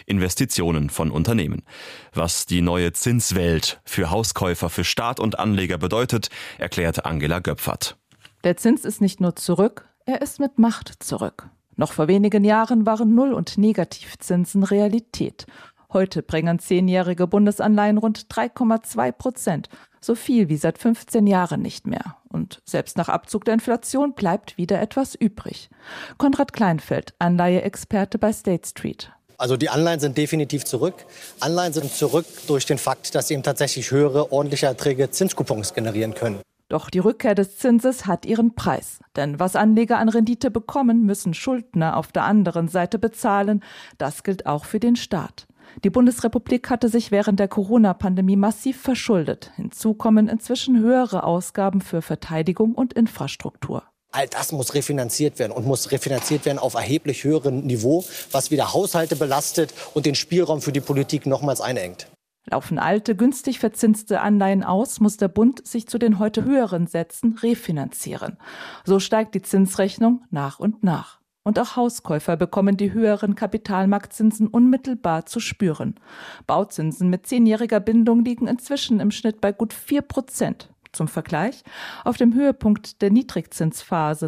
Investitionen von Unternehmen. Was die neue Zinswelt für Hauskäufer, für Staat und Anleger bedeutet, erklärte Angela Göpfert. Der Zins ist nicht nur zurück, er ist mit Macht zurück. Noch vor wenigen Jahren waren Null- und Negativzinsen Realität. Heute bringen 10-jährige Bundesanleihen rund 3,2%, so viel wie seit 15 Jahren nicht mehr. Und selbst nach Abzug der Inflation bleibt wieder etwas übrig. Konrad Kleinfeld, Anleiheexperte bei State Street. Also die Anleihen sind definitiv zurück. Anleihen sind zurück durch den Fakt, dass sie eben tatsächlich höhere, ordentliche Erträge Zinskupons generieren können. Doch die Rückkehr des Zinses hat ihren Preis. Denn was Anleger an Rendite bekommen, müssen Schuldner auf der anderen Seite bezahlen. Das gilt auch für den Staat. Die Bundesrepublik hatte sich während der Corona-Pandemie massiv verschuldet. Hinzu kommen inzwischen höhere Ausgaben für Verteidigung und Infrastruktur. All das muss refinanziert werden und muss refinanziert werden auf erheblich höherem Niveau, was wieder Haushalte belastet und den Spielraum für die Politik nochmals einengt. Laufen alte, günstig verzinste Anleihen aus, muss der Bund sich zu den heute höheren Sätzen refinanzieren. So steigt die Zinsrechnung nach und nach. Und auch Hauskäufer bekommen die höheren Kapitalmarktzinsen unmittelbar zu spüren. Bauzinsen mit 10-jähriger Bindung liegen inzwischen im Schnitt bei gut 4%. Zum Vergleich, auf dem Höhepunkt der Niedrigzinsphase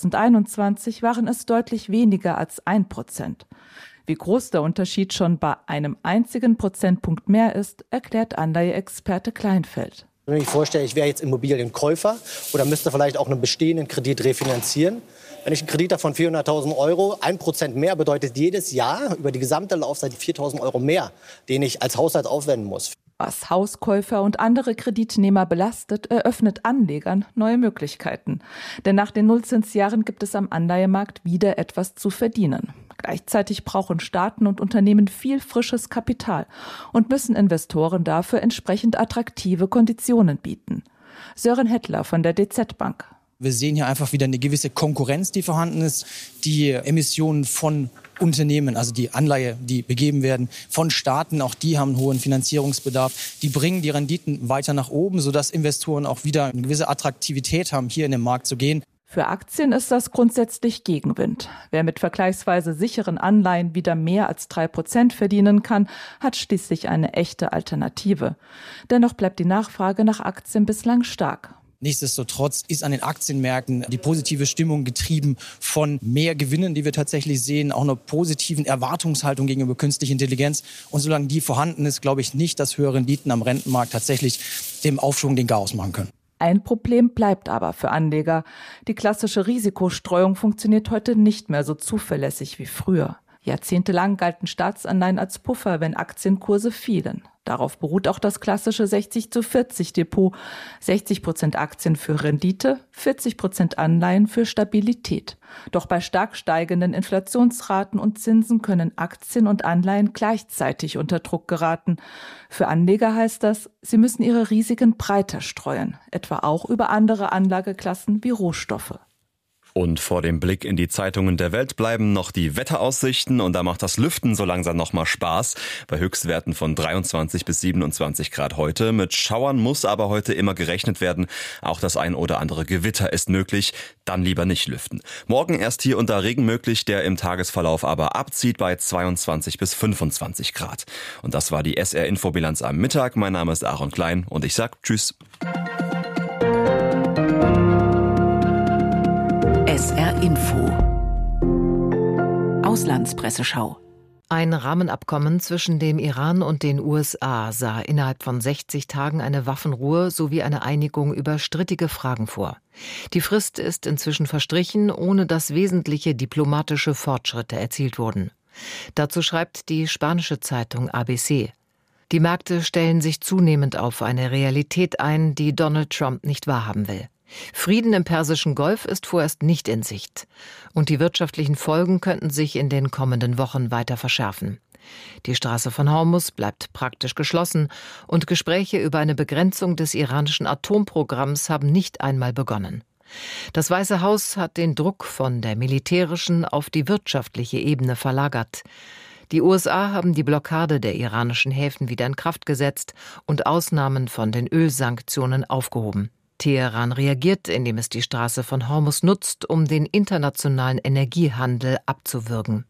2021 waren es deutlich weniger als 1%. Wie groß der Unterschied schon bei einem einzigen Prozentpunkt mehr ist, erklärt Anleiheexperte Kleinfeld. Wenn ich mir vorstelle, ich wäre jetzt Immobilienkäufer oder müsste vielleicht auch einen bestehenden Kredit refinanzieren. Wenn ich einen Kredit habe von 400.000 Euro, 1% mehr bedeutet jedes Jahr über die gesamte Laufzeit 4.000 Euro mehr, den ich als Haushalt aufwenden muss. Was Hauskäufer und andere Kreditnehmer belastet, eröffnet Anlegern neue Möglichkeiten. Denn nach den Nullzinsjahren gibt es am Anleihemarkt wieder etwas zu verdienen. Gleichzeitig brauchen Staaten und Unternehmen viel frisches Kapital und müssen Investoren dafür entsprechend attraktive Konditionen bieten. Sören Hettler von der DZ Bank. Wir sehen hier einfach wieder eine gewisse Konkurrenz, die vorhanden ist. Die Emissionen von Unternehmen, also die Anleihe, die begeben werden, von Staaten, auch die haben einen hohen Finanzierungsbedarf. Die bringen die Renditen weiter nach oben, sodass Investoren auch wieder eine gewisse Attraktivität haben, hier in den Markt zu gehen. Für Aktien ist das grundsätzlich Gegenwind. Wer mit vergleichsweise sicheren Anleihen wieder mehr als 3% verdienen kann, hat schließlich eine echte Alternative. Dennoch bleibt die Nachfrage nach Aktien bislang stark. Nichtsdestotrotz ist an den Aktienmärkten die positive Stimmung getrieben von mehr Gewinnen, die wir tatsächlich sehen, auch einer positiven Erwartungshaltung gegenüber künstlicher Intelligenz. Und solange die vorhanden ist, glaube ich nicht, dass höhere Renditen am Rentenmarkt tatsächlich dem Aufschwung den Garaus machen können. Ein Problem bleibt aber für Anleger. Die klassische Risikostreuung funktioniert heute nicht mehr so zuverlässig wie früher. Jahrzehntelang galten Staatsanleihen als Puffer, wenn Aktienkurse fielen. Darauf beruht auch das klassische 60-zu-40 Depot. 60% Aktien für Rendite, 40% Anleihen für Stabilität. Doch bei stark steigenden Inflationsraten und Zinsen können Aktien und Anleihen gleichzeitig unter Druck geraten. Für Anleger heißt das, sie müssen ihre Risiken breiter streuen, etwa auch über andere Anlageklassen wie Rohstoffe. Und vor dem Blick in die Zeitungen der Welt bleiben noch die Wetteraussichten und da macht das Lüften so langsam nochmal Spaß. Bei Höchstwerten von 23 bis 27 Grad heute. Mit Schauern muss aber heute immer gerechnet werden. Auch das ein oder andere Gewitter ist möglich. Dann lieber nicht lüften. Morgen erst hier und da Regen möglich, der im Tagesverlauf aber abzieht bei 22 bis 25 Grad. Und das war die SR-Infobilanz am Mittag. Mein Name ist Aaron Klein und ich sag Tschüss. SR Info. Auslandspresseschau. Ein Rahmenabkommen zwischen dem Iran und den USA sah innerhalb von 60 Tagen eine Waffenruhe sowie eine Einigung über strittige Fragen vor. Die Frist ist inzwischen verstrichen, ohne dass wesentliche diplomatische Fortschritte erzielt wurden. Dazu schreibt die spanische Zeitung ABC. Die Märkte stellen sich zunehmend auf eine Realität ein, die Donald Trump nicht wahrhaben will. Frieden im Persischen Golf ist vorerst nicht in Sicht. Und die wirtschaftlichen Folgen könnten sich in den kommenden Wochen weiter verschärfen. Die Straße von Hormuz bleibt praktisch geschlossen und Gespräche über eine Begrenzung des iranischen Atomprogramms haben nicht einmal begonnen. Das Weiße Haus hat den Druck von der militärischen auf die wirtschaftliche Ebene verlagert. Die USA haben die Blockade der iranischen Häfen wieder in Kraft gesetzt und Ausnahmen von den Ölsanktionen aufgehoben. Teheran reagiert, indem es die Straße von Hormuz nutzt, um den internationalen Energiehandel abzuwürgen.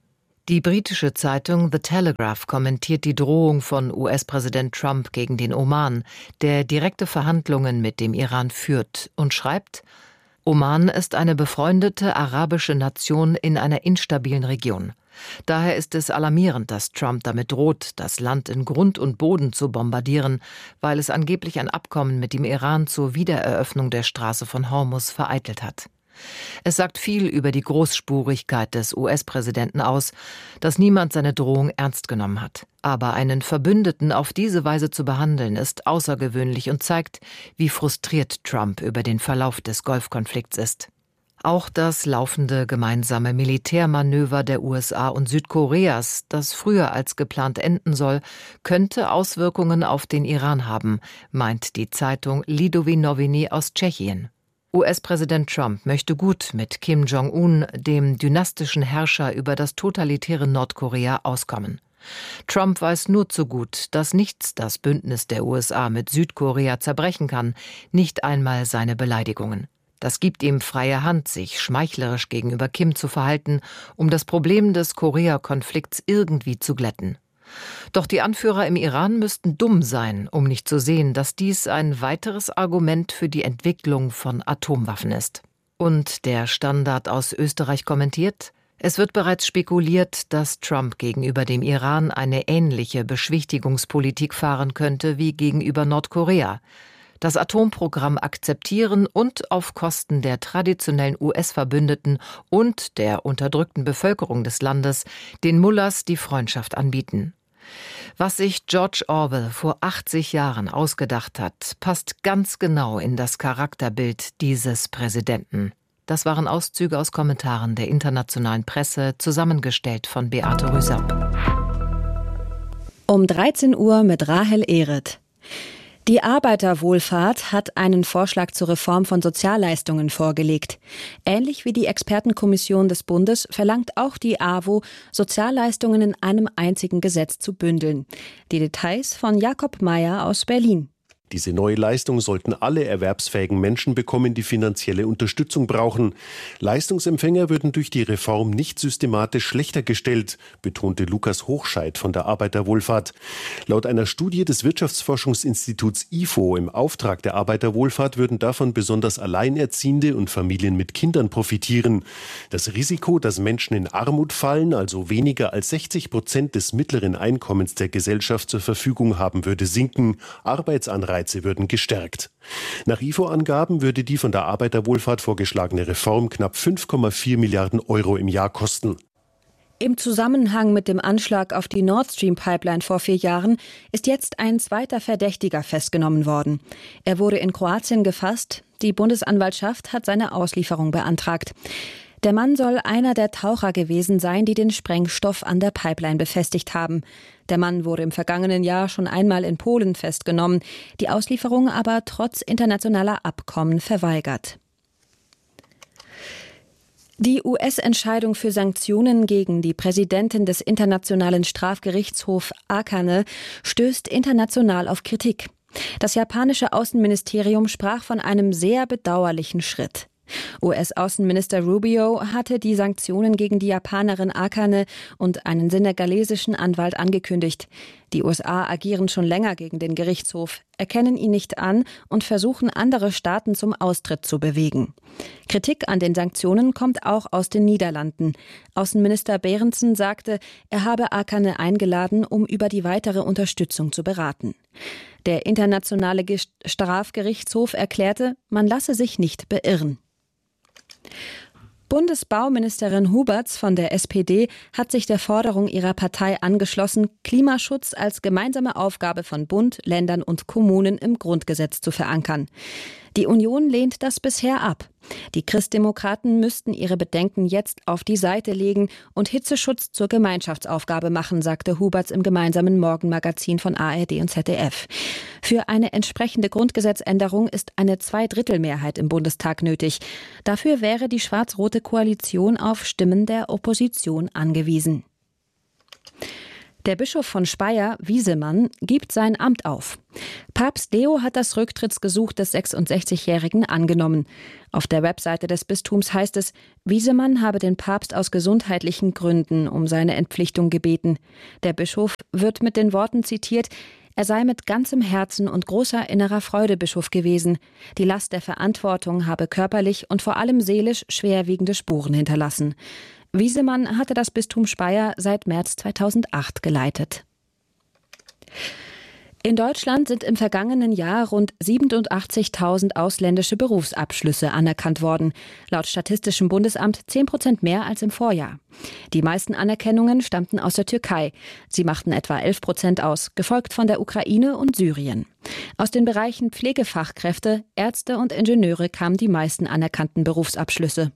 Die britische Zeitung The Telegraph kommentiert die Drohung von US-Präsident Trump gegen den Oman, der direkte Verhandlungen mit dem Iran führt, und schreibt: Oman ist eine befreundete arabische Nation in einer instabilen Region. Daher ist es alarmierend, dass Trump damit droht, das Land in Grund und Boden zu bombardieren, weil es angeblich ein Abkommen mit dem Iran zur Wiedereröffnung der Straße von Hormuz vereitelt hat. Es sagt viel über die Großspurigkeit des US-Präsidenten aus, dass niemand seine Drohung ernst genommen hat. Aber einen Verbündeten auf diese Weise zu behandeln, ist außergewöhnlich und zeigt, wie frustriert Trump über den Verlauf des Golfkonflikts ist. Auch das laufende gemeinsame Militärmanöver der USA und Südkoreas, das früher als geplant enden soll, könnte Auswirkungen auf den Iran haben, meint die Zeitung Lidový Noviny aus Tschechien. US-Präsident Trump möchte gut mit Kim Jong-un, dem dynastischen Herrscher über das totalitäre Nordkorea, auskommen. Trump weiß nur zu gut, dass nichts das Bündnis der USA mit Südkorea zerbrechen kann, nicht einmal seine Beleidigungen. Das gibt ihm freie Hand, sich schmeichlerisch gegenüber Kim zu verhalten, um das Problem des Korea-Konflikts irgendwie zu glätten. Doch die Anführer im Iran müssten dumm sein, um nicht zu sehen, dass dies ein weiteres Argument für die Entwicklung von Atomwaffen ist. Und der Standard aus Österreich kommentiert: Es wird bereits spekuliert, dass Trump gegenüber dem Iran eine ähnliche Beschwichtigungspolitik fahren könnte wie gegenüber Nordkorea. Das Atomprogramm akzeptieren und auf Kosten der traditionellen US-Verbündeten und der unterdrückten Bevölkerung des Landes den Mullahs die Freundschaft anbieten. Was sich George Orwell vor 80 Jahren ausgedacht hat, passt ganz genau in das Charakterbild dieses Präsidenten. Das waren Auszüge aus Kommentaren der internationalen Presse, zusammengestellt von Beate Rüsapp. Um 13 Uhr mit Rahel Ehret. Die Arbeiterwohlfahrt hat einen Vorschlag zur Reform von Sozialleistungen vorgelegt. Ähnlich wie die Expertenkommission des Bundes verlangt auch die AWO, Sozialleistungen in einem einzigen Gesetz zu bündeln. Die Details von Jakob Meyer aus Berlin. Diese neue Leistung sollten alle erwerbsfähigen Menschen bekommen, die finanzielle Unterstützung brauchen. Leistungsempfänger würden durch die Reform nicht systematisch schlechter gestellt, betonte Lukas Hochscheid von der Arbeiterwohlfahrt. Laut einer Studie des Wirtschaftsforschungsinstituts IFO im Auftrag der Arbeiterwohlfahrt würden davon besonders Alleinerziehende und Familien mit Kindern profitieren. Das Risiko, dass Menschen in Armut fallen, also weniger als 60% des mittleren Einkommens der Gesellschaft zur Verfügung haben, würde sinken. Arbeitsanreize würden gestärkt. Nach IFO-Angaben würde die von der Arbeiterwohlfahrt vorgeschlagene Reform knapp 5,4 Milliarden Euro im Jahr kosten. Im Zusammenhang mit dem Anschlag auf die Nord Stream Pipeline vor 4 Jahren ist jetzt ein zweiter Verdächtiger festgenommen worden. Er wurde in Kroatien gefasst. Die Bundesanwaltschaft hat seine Auslieferung beantragt. Der Mann soll einer der Taucher gewesen sein, die den Sprengstoff an der Pipeline befestigt haben. Der Mann wurde im vergangenen Jahr schon einmal in Polen festgenommen, die Auslieferung aber trotz internationaler Abkommen verweigert. Die US-Entscheidung für Sanktionen gegen die Präsidentin des Internationalen Strafgerichtshofs Akane stößt international auf Kritik. Das japanische Außenministerium sprach von einem sehr bedauerlichen Schritt. US-Außenminister Rubio hatte die Sanktionen gegen die Japanerin Akane und einen senegalesischen Anwalt angekündigt. Die USA agieren schon länger gegen den Gerichtshof, erkennen ihn nicht an und versuchen, andere Staaten zum Austritt zu bewegen. Kritik an den Sanktionen kommt auch aus den Niederlanden. Außenminister Berendsen sagte, er habe Akane eingeladen, um über die weitere Unterstützung zu beraten. Der Internationale Strafgerichtshof erklärte, man lasse sich nicht beirren. Bundesbauministerin Huberts von der SPD hat sich der Forderung ihrer Partei angeschlossen, Klimaschutz als gemeinsame Aufgabe von Bund, Ländern und Kommunen im Grundgesetz zu verankern. Die Union lehnt das bisher ab. Die Christdemokraten müssten ihre Bedenken jetzt auf die Seite legen und Hitzeschutz zur Gemeinschaftsaufgabe machen, sagte Huberts im gemeinsamen Morgenmagazin von ARD und ZDF. Für eine entsprechende Grundgesetzänderung ist eine 2/3 im Bundestag nötig. Dafür wäre die schwarz-rote Koalition auf Stimmen der Opposition angewiesen. Der Bischof von Speyer, Wiesemann, gibt sein Amt auf. Papst Leo hat das Rücktrittsgesuch des 66-Jährigen angenommen. Auf der Webseite des Bistums heißt es, Wiesemann habe den Papst aus gesundheitlichen Gründen um seine Entpflichtung gebeten. Der Bischof wird mit den Worten zitiert, er sei mit ganzem Herzen und großer innerer Freude Bischof gewesen. Die Last der Verantwortung habe körperlich und vor allem seelisch schwerwiegende Spuren hinterlassen. Wiesemann hatte das Bistum Speyer seit März 2008 geleitet. In Deutschland sind im vergangenen Jahr rund 87.000 ausländische Berufsabschlüsse anerkannt worden. Laut Statistischem Bundesamt 10% mehr als im Vorjahr. Die meisten Anerkennungen stammten aus der Türkei. Sie machten etwa 11% aus, gefolgt von der Ukraine und Syrien. Aus den Bereichen Pflegefachkräfte, Ärzte und Ingenieure kamen die meisten anerkannten Berufsabschlüsse.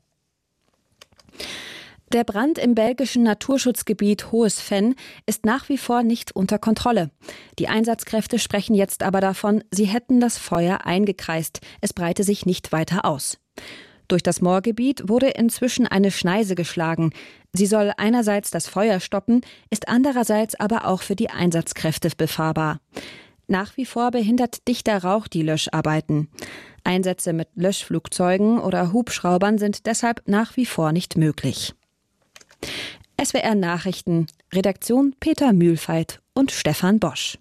Der Brand im belgischen Naturschutzgebiet Hohes Venn ist nach wie vor nicht unter Kontrolle. Die Einsatzkräfte sprechen jetzt aber davon, sie hätten das Feuer eingekreist. Es breite sich nicht weiter aus. Durch das Moorgebiet wurde inzwischen eine Schneise geschlagen. Sie soll einerseits das Feuer stoppen, ist andererseits aber auch für die Einsatzkräfte befahrbar. Nach wie vor behindert dichter Rauch die Löscharbeiten. Einsätze mit Löschflugzeugen oder Hubschraubern sind deshalb nach wie vor nicht möglich. SWR Nachrichten, Redaktion Peter Mühlfeit und Stefan Bosch.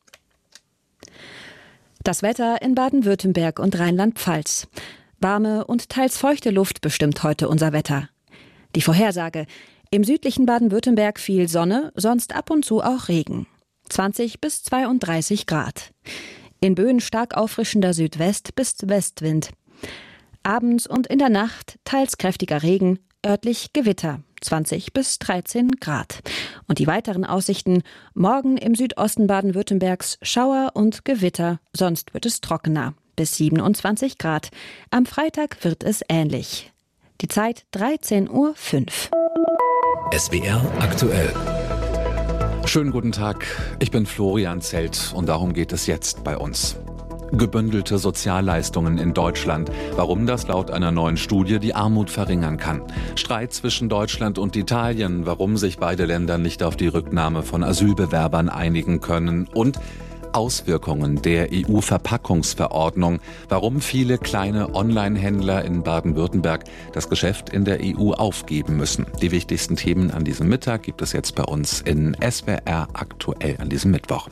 Das Wetter in Baden-Württemberg und Rheinland-Pfalz. Warme und teils feuchte Luft bestimmt heute unser Wetter. Die Vorhersage: Im südlichen Baden-Württemberg viel Sonne, sonst ab und zu auch Regen. 20 bis 32 Grad. In Böen stark auffrischender Südwest- bis Westwind. Abends und in der Nacht teils kräftiger Regen, örtlich Gewitter. 20 bis 13 Grad. Und die weiteren Aussichten: Morgen im Südosten Baden-Württembergs Schauer und Gewitter, sonst wird es trockener. Bis 27 Grad. Am Freitag wird es ähnlich. Die Zeit 13:05 Uhr. SWR aktuell. Schönen guten Tag, ich bin Florian Zelt und darum geht es jetzt bei uns. Gebündelte Sozialleistungen in Deutschland. Warum das laut einer neuen Studie die Armut verringern kann. Streit zwischen Deutschland und Italien. Warum sich beide Länder nicht auf die Rücknahme von Asylbewerbern einigen können. Und Auswirkungen der EU-Verpackungsverordnung. Warum viele kleine Online-Händler in Baden-Württemberg das Geschäft in der EU aufgeben müssen. Die wichtigsten Themen an diesem Mittag gibt es jetzt bei uns in SWR aktuell an diesem Mittwoch.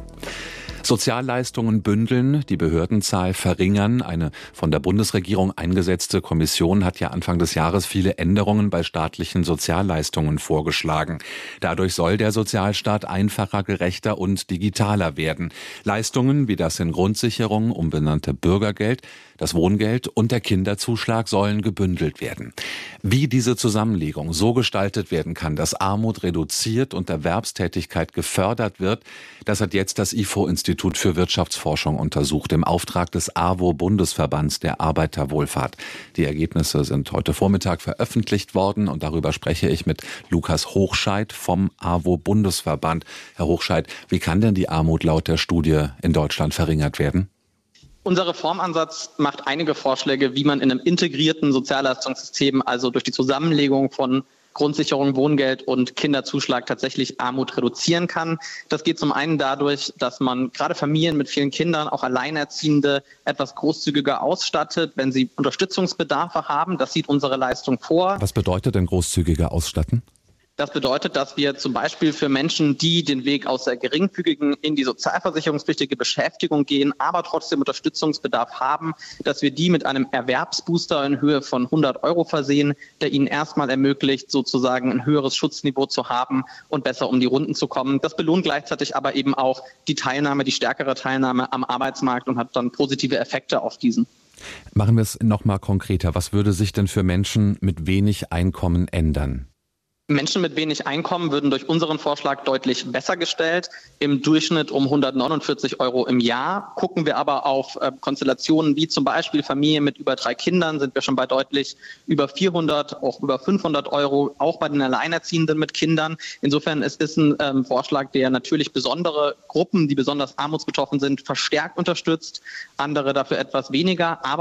Sozialleistungen bündeln, die Behördenzahl verringern. Eine von der Bundesregierung eingesetzte Kommission hat ja Anfang des Jahres viele Änderungen bei staatlichen Sozialleistungen vorgeschlagen. Dadurch soll der Sozialstaat einfacher, gerechter und digitaler werden. Leistungen wie das in Grundsicherung umbenannte Bürgergeld, das Wohngeld und der Kinderzuschlag sollen gebündelt werden. Wie diese Zusammenlegung so gestaltet werden kann, dass Armut reduziert und Erwerbstätigkeit gefördert wird, das hat jetzt das IFO-Institut für Wirtschaftsforschung untersucht im Auftrag des AWO-Bundesverbands der Arbeiterwohlfahrt. Die Ergebnisse sind heute Vormittag veröffentlicht worden und darüber spreche ich mit Lukas Hochscheid vom AWO-Bundesverband. Herr Hochscheid, wie kann denn die Armut laut der Studie in Deutschland verringert werden? Unser Reformansatz macht einige Vorschläge, wie man in einem integrierten Sozialleistungssystem, also durch die Zusammenlegung von Grundsicherung, Wohngeld und Kinderzuschlag tatsächlich Armut reduzieren kann. Das geht zum einen dadurch, dass man gerade Familien mit vielen Kindern, auch Alleinerziehende, etwas großzügiger ausstattet, wenn sie Unterstützungsbedarfe haben. Das sieht unsere Leistung vor. Was bedeutet denn großzügiger ausstatten? Das bedeutet, dass wir zum Beispiel für Menschen, die den Weg aus der geringfügigen in die sozialversicherungspflichtige Beschäftigung gehen, aber trotzdem Unterstützungsbedarf haben, dass wir die mit einem Erwerbsbooster in Höhe von 100 € versehen, der ihnen erstmal ermöglicht, sozusagen ein höheres Schutzniveau zu haben und besser um die Runden zu kommen. Das belohnt gleichzeitig aber eben auch die Teilnahme, die stärkere Teilnahme am Arbeitsmarkt und hat dann positive Effekte auf diesen. Machen wir es noch mal konkreter. Was würde sich denn für Menschen mit wenig Einkommen ändern? Menschen mit wenig Einkommen würden durch unseren Vorschlag deutlich besser gestellt, im Durchschnitt um 149 € im Jahr. Gucken wir aber auf Konstellationen wie zum Beispiel Familien mit über 3 Kindern, sind wir schon bei deutlich über 400, auch über 500 €, auch bei den Alleinerziehenden mit Kindern. Insofern es ist ein Vorschlag, der natürlich besondere Gruppen, die besonders armutsbetroffen sind, verstärkt unterstützt, andere dafür etwas weniger, aber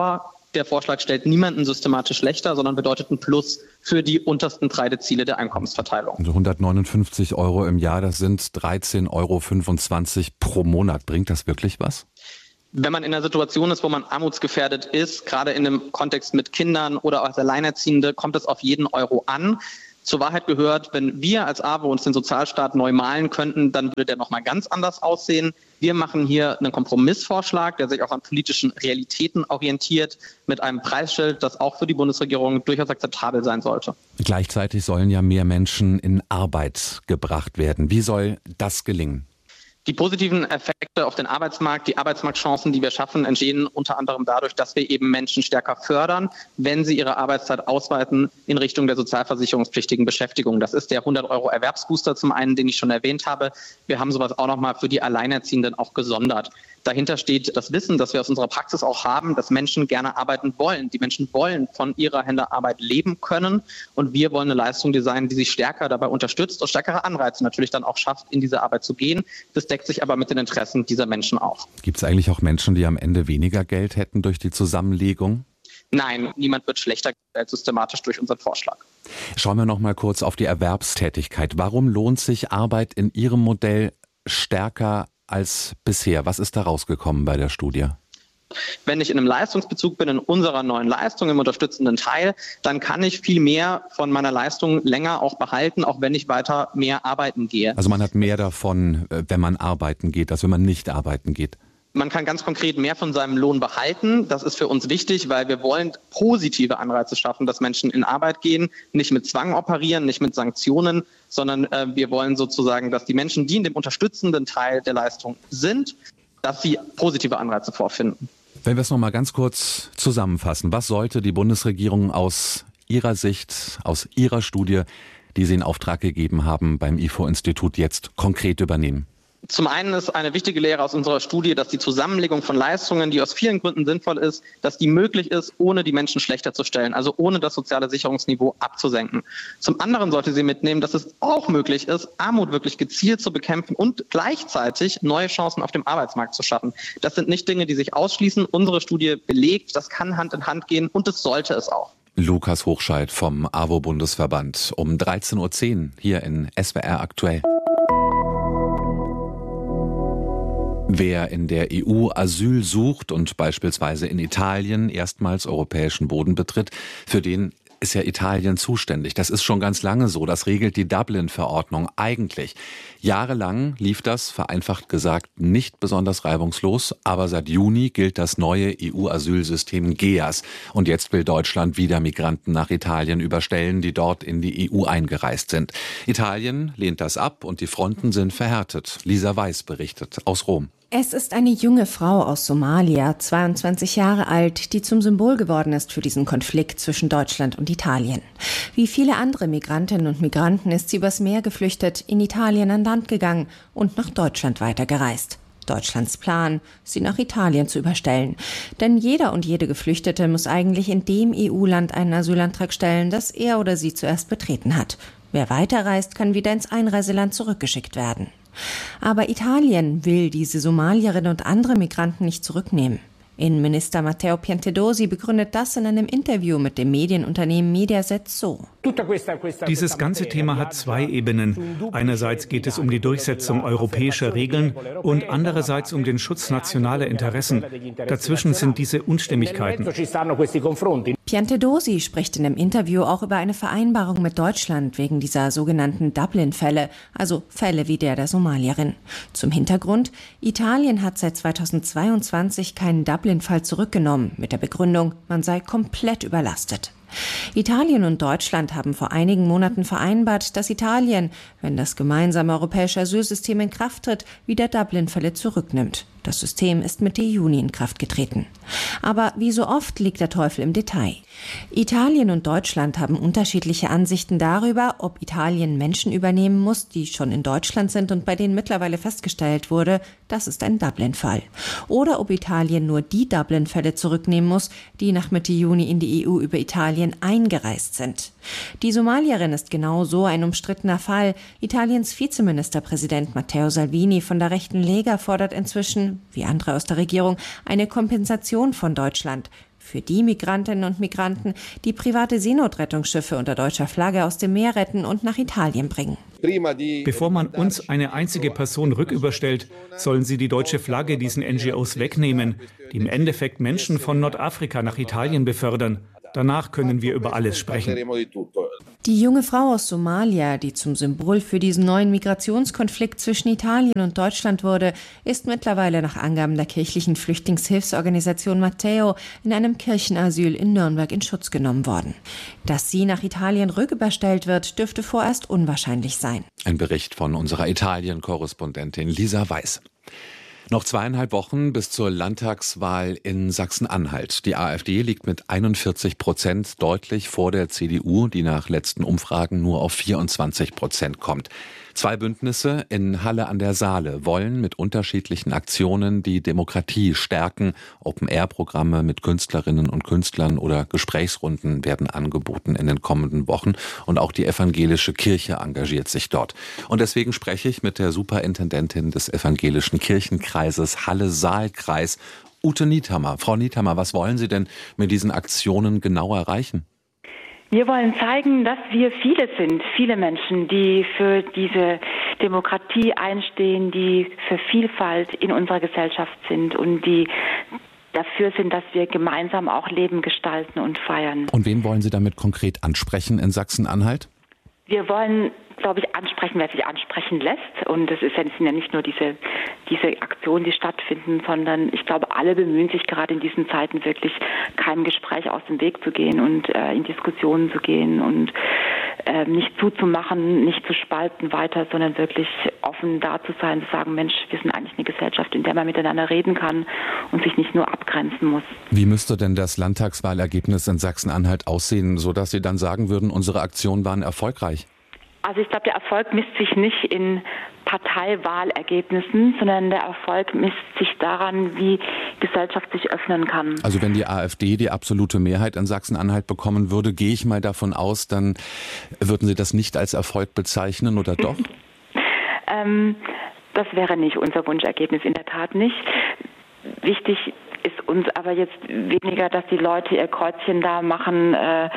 Der Vorschlag stellt niemanden systematisch schlechter, sondern bedeutet ein Plus für die untersten 3 Dezile der Einkommensverteilung. Also 159 € im Jahr, das sind 13,25 € pro Monat. Bringt das wirklich was? Wenn man in einer Situation ist, wo man armutsgefährdet ist, gerade in einem Kontext mit Kindern oder als Alleinerziehende, kommt es auf jeden Euro an. Zur Wahrheit gehört, wenn wir als AWO uns den Sozialstaat neu malen könnten, dann würde der nochmal ganz anders aussehen. Wir machen hier einen Kompromissvorschlag, der sich auch an politischen Realitäten orientiert, mit einem Preisschild, das auch für die Bundesregierung durchaus akzeptabel sein sollte. Gleichzeitig sollen ja mehr Menschen in Arbeit gebracht werden. Wie soll das gelingen? Die positiven Effekte auf den Arbeitsmarkt, die Arbeitsmarktchancen, die wir schaffen, entstehen unter anderem dadurch, dass wir eben Menschen stärker fördern, wenn sie ihre Arbeitszeit ausweiten in Richtung der sozialversicherungspflichtigen Beschäftigung. Das ist der 100 € Erwerbsbooster zum einen, den ich schon erwähnt habe. Wir haben sowas auch nochmal für die Alleinerziehenden auch gesondert. Dahinter steht das Wissen, das wir aus unserer Praxis auch haben, dass Menschen gerne arbeiten wollen. Die Menschen wollen von ihrer Hände Arbeit leben können. Und wir wollen eine Leistung designen, die sich stärker dabei unterstützt und stärkere Anreize natürlich dann auch schafft, in diese Arbeit zu gehen. Das deckt sich aber mit den Interessen dieser Menschen auch. Gibt es eigentlich auch Menschen, die am Ende weniger Geld hätten durch die Zusammenlegung? Nein, niemand wird schlechter gestellt systematisch durch unseren Vorschlag. Schauen wir noch mal kurz auf die Erwerbstätigkeit. Warum lohnt sich Arbeit in Ihrem Modell stärker als bisher? Was ist da rausgekommen bei der Studie? Wenn ich in einem Leistungsbezug bin, in unserer neuen Leistung, im unterstützenden Teil, dann kann ich viel mehr von meiner Leistung länger auch behalten, auch wenn ich weiter mehr arbeiten gehe. Also man hat mehr davon, wenn man arbeiten geht, als wenn man nicht arbeiten geht. Man kann ganz konkret mehr von seinem Lohn behalten. Das ist für uns wichtig, weil wir wollen positive Anreize schaffen, dass Menschen in Arbeit gehen, nicht mit Zwang operieren, nicht mit Sanktionen, sondern wir wollen sozusagen, dass die Menschen, die in dem unterstützenden Teil der Leistung sind, dass sie positive Anreize vorfinden. Wenn wir es noch mal ganz kurz zusammenfassen, was sollte die Bundesregierung aus Ihrer Sicht, aus Ihrer Studie, die Sie in Auftrag gegeben haben, beim IFO-Institut jetzt konkret übernehmen? Zum einen ist eine wichtige Lehre aus unserer Studie, dass die Zusammenlegung von Leistungen, die aus vielen Gründen sinnvoll ist, dass die möglich ist, ohne die Menschen schlechter zu stellen, also ohne das soziale Sicherungsniveau abzusenken. Zum anderen sollte sie mitnehmen, dass es auch möglich ist, Armut wirklich gezielt zu bekämpfen und gleichzeitig neue Chancen auf dem Arbeitsmarkt zu schaffen. Das sind nicht Dinge, die sich ausschließen. Unsere Studie belegt, das kann Hand in Hand gehen und das sollte es auch. Lukas Hochscheid vom AWO-Bundesverband um 13:10 Uhr hier in SWR aktuell. Wer in der EU Asyl sucht und beispielsweise in Italien erstmals europäischen Boden betritt, für den ist ja Italien zuständig. Das ist schon ganz lange so. Das regelt die Dublin-Verordnung eigentlich. Jahrelang lief das, vereinfacht gesagt, nicht besonders reibungslos. Aber seit Juni gilt das neue EU-Asylsystem GEAS. Und jetzt will Deutschland wieder Migranten nach Italien überstellen, die dort in die EU eingereist sind. Italien lehnt das ab und die Fronten sind verhärtet. Lisa Weiß berichtet aus Rom. Es ist eine junge Frau aus Somalia, 22 Jahre alt, die zum Symbol geworden ist für diesen Konflikt zwischen Deutschland und Italien. Wie viele andere Migrantinnen und Migranten ist sie übers Meer geflüchtet, in Italien an Land gegangen und nach Deutschland weitergereist. Deutschlands Plan, sie nach Italien zu überstellen. Denn jeder und jede Geflüchtete muss eigentlich in dem EU-Land einen Asylantrag stellen, das er oder sie zuerst betreten hat. Wer weiterreist, kann wieder ins Einreiseland zurückgeschickt werden. Aber Italien will diese Somalierinnen und andere Migranten nicht zurücknehmen. Innenminister Matteo Piantedosi begründet das in einem Interview mit dem Medienunternehmen Mediaset so. Dieses ganze Thema hat zwei Ebenen. Einerseits geht es um die Durchsetzung europäischer Regeln und andererseits um den Schutz nationaler Interessen. Dazwischen sind diese Unstimmigkeiten. Piantedosi spricht in dem Interview auch über eine Vereinbarung mit Deutschland wegen dieser sogenannten Dublin-Fälle, also Fälle wie der Somalierin. Zum Hintergrund: Italien hat seit 2022 keinen Dublin-Fall zurückgenommen, mit der Begründung, man sei komplett überlastet. Italien und Deutschland haben vor einigen Monaten vereinbart, dass Italien, wenn das gemeinsame europäische Asylsystem in Kraft tritt, wieder Dublin-Fälle zurücknimmt. Das System ist Mitte Juni in Kraft getreten. Aber wie so oft liegt der Teufel im Detail. Italien und Deutschland haben unterschiedliche Ansichten darüber, ob Italien Menschen übernehmen muss, die schon in Deutschland sind und bei denen mittlerweile festgestellt wurde, das ist ein Dublin-Fall. Oder ob Italien nur die Dublin-Fälle zurücknehmen muss, die nach Mitte Juni in die EU über Italien Italien eingereist sind. Die Somalierin ist genau so ein umstrittener Fall. Italiens Vizeministerpräsident Matteo Salvini von der rechten Lega fordert inzwischen, wie andere aus der Regierung, eine Kompensation von Deutschland für die Migrantinnen und Migranten, die private Seenotrettungsschiffe unter deutscher Flagge aus dem Meer retten und nach Italien bringen. Bevor man uns eine einzige Person rücküberstellt, sollen sie die deutsche Flagge diesen NGOs wegnehmen, die im Endeffekt Menschen von Nordafrika nach Italien befördern. Danach können wir über alles sprechen. Die junge Frau aus Somalia, die zum Symbol für diesen neuen Migrationskonflikt zwischen Italien und Deutschland wurde, ist mittlerweile nach Angaben der kirchlichen Flüchtlingshilfsorganisation Matteo in einem Kirchenasyl in Nürnberg in Schutz genommen worden. Dass sie nach Italien rücküberstellt wird, dürfte vorerst unwahrscheinlich sein. Ein Bericht von unserer Italien-Korrespondentin Lisa Weiß. Noch 2,5 Wochen bis zur Landtagswahl in Sachsen-Anhalt. Die AfD liegt mit 41% deutlich vor der CDU, die nach letzten Umfragen nur auf 24% kommt. 2 Bündnisse in Halle an der Saale wollen mit unterschiedlichen Aktionen die Demokratie stärken. Open-Air-Programme mit Künstlerinnen und Künstlern oder Gesprächsrunden werden angeboten in den kommenden Wochen. Und auch die evangelische Kirche engagiert sich dort. Und deswegen spreche ich mit der Superintendentin des evangelischen Kirchenkreises Halle-Saal-Kreis, Ute Niethammer. Frau Niethammer, was wollen Sie denn mit diesen Aktionen genau erreichen? Wir wollen zeigen, dass wir viele Menschen, die für diese Demokratie einstehen, die für Vielfalt in unserer Gesellschaft sind und die dafür sind, dass wir gemeinsam auch Leben gestalten und feiern. Und wen wollen Sie damit konkret ansprechen in Sachsen-Anhalt? Wir wollen, glaube ich, ansprechen, wer sich ansprechen lässt. Und es sind ja nicht nur diese Aktionen, die stattfinden, sondern ich glaube, alle bemühen sich gerade in diesen Zeiten wirklich, keinem Gespräch aus dem Weg zu gehen und in Diskussionen zu gehen und nicht zuzumachen, nicht zu spalten weiter, sondern wirklich offen da zu sein, zu sagen, Mensch, wir sind eigentlich eine Gesellschaft, in der man miteinander reden kann und sich nicht nur abgrenzen muss. Wie müsste denn das Landtagswahlergebnis in Sachsen-Anhalt aussehen, sodass Sie dann sagen würden, unsere Aktionen waren erfolgreich? Also ich glaube, der Erfolg misst sich nicht in Parteiwahlergebnissen, sondern der Erfolg misst sich daran, wie Gesellschaft sich öffnen kann. Also wenn die AfD die absolute Mehrheit in Sachsen-Anhalt bekommen würde, gehe ich mal davon aus, dann würden Sie das nicht als Erfolg bezeichnen, oder doch? Das wäre nicht unser Wunschergebnis, in der Tat nicht. Wichtig ist uns aber jetzt weniger, dass die Leute ihr Kreuzchen da machen,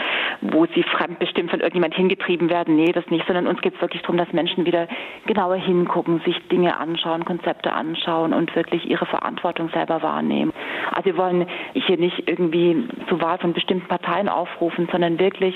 wo sie fremdbestimmt von irgendjemand hingetrieben werden. Nee, das nicht, sondern uns geht es wirklich darum, dass Menschen wieder genauer hingucken, sich Dinge anschauen, Konzepte anschauen und wirklich ihre Verantwortung selber wahrnehmen. Also wir wollen hier nicht irgendwie zur Wahl von bestimmten Parteien aufrufen, sondern wirklich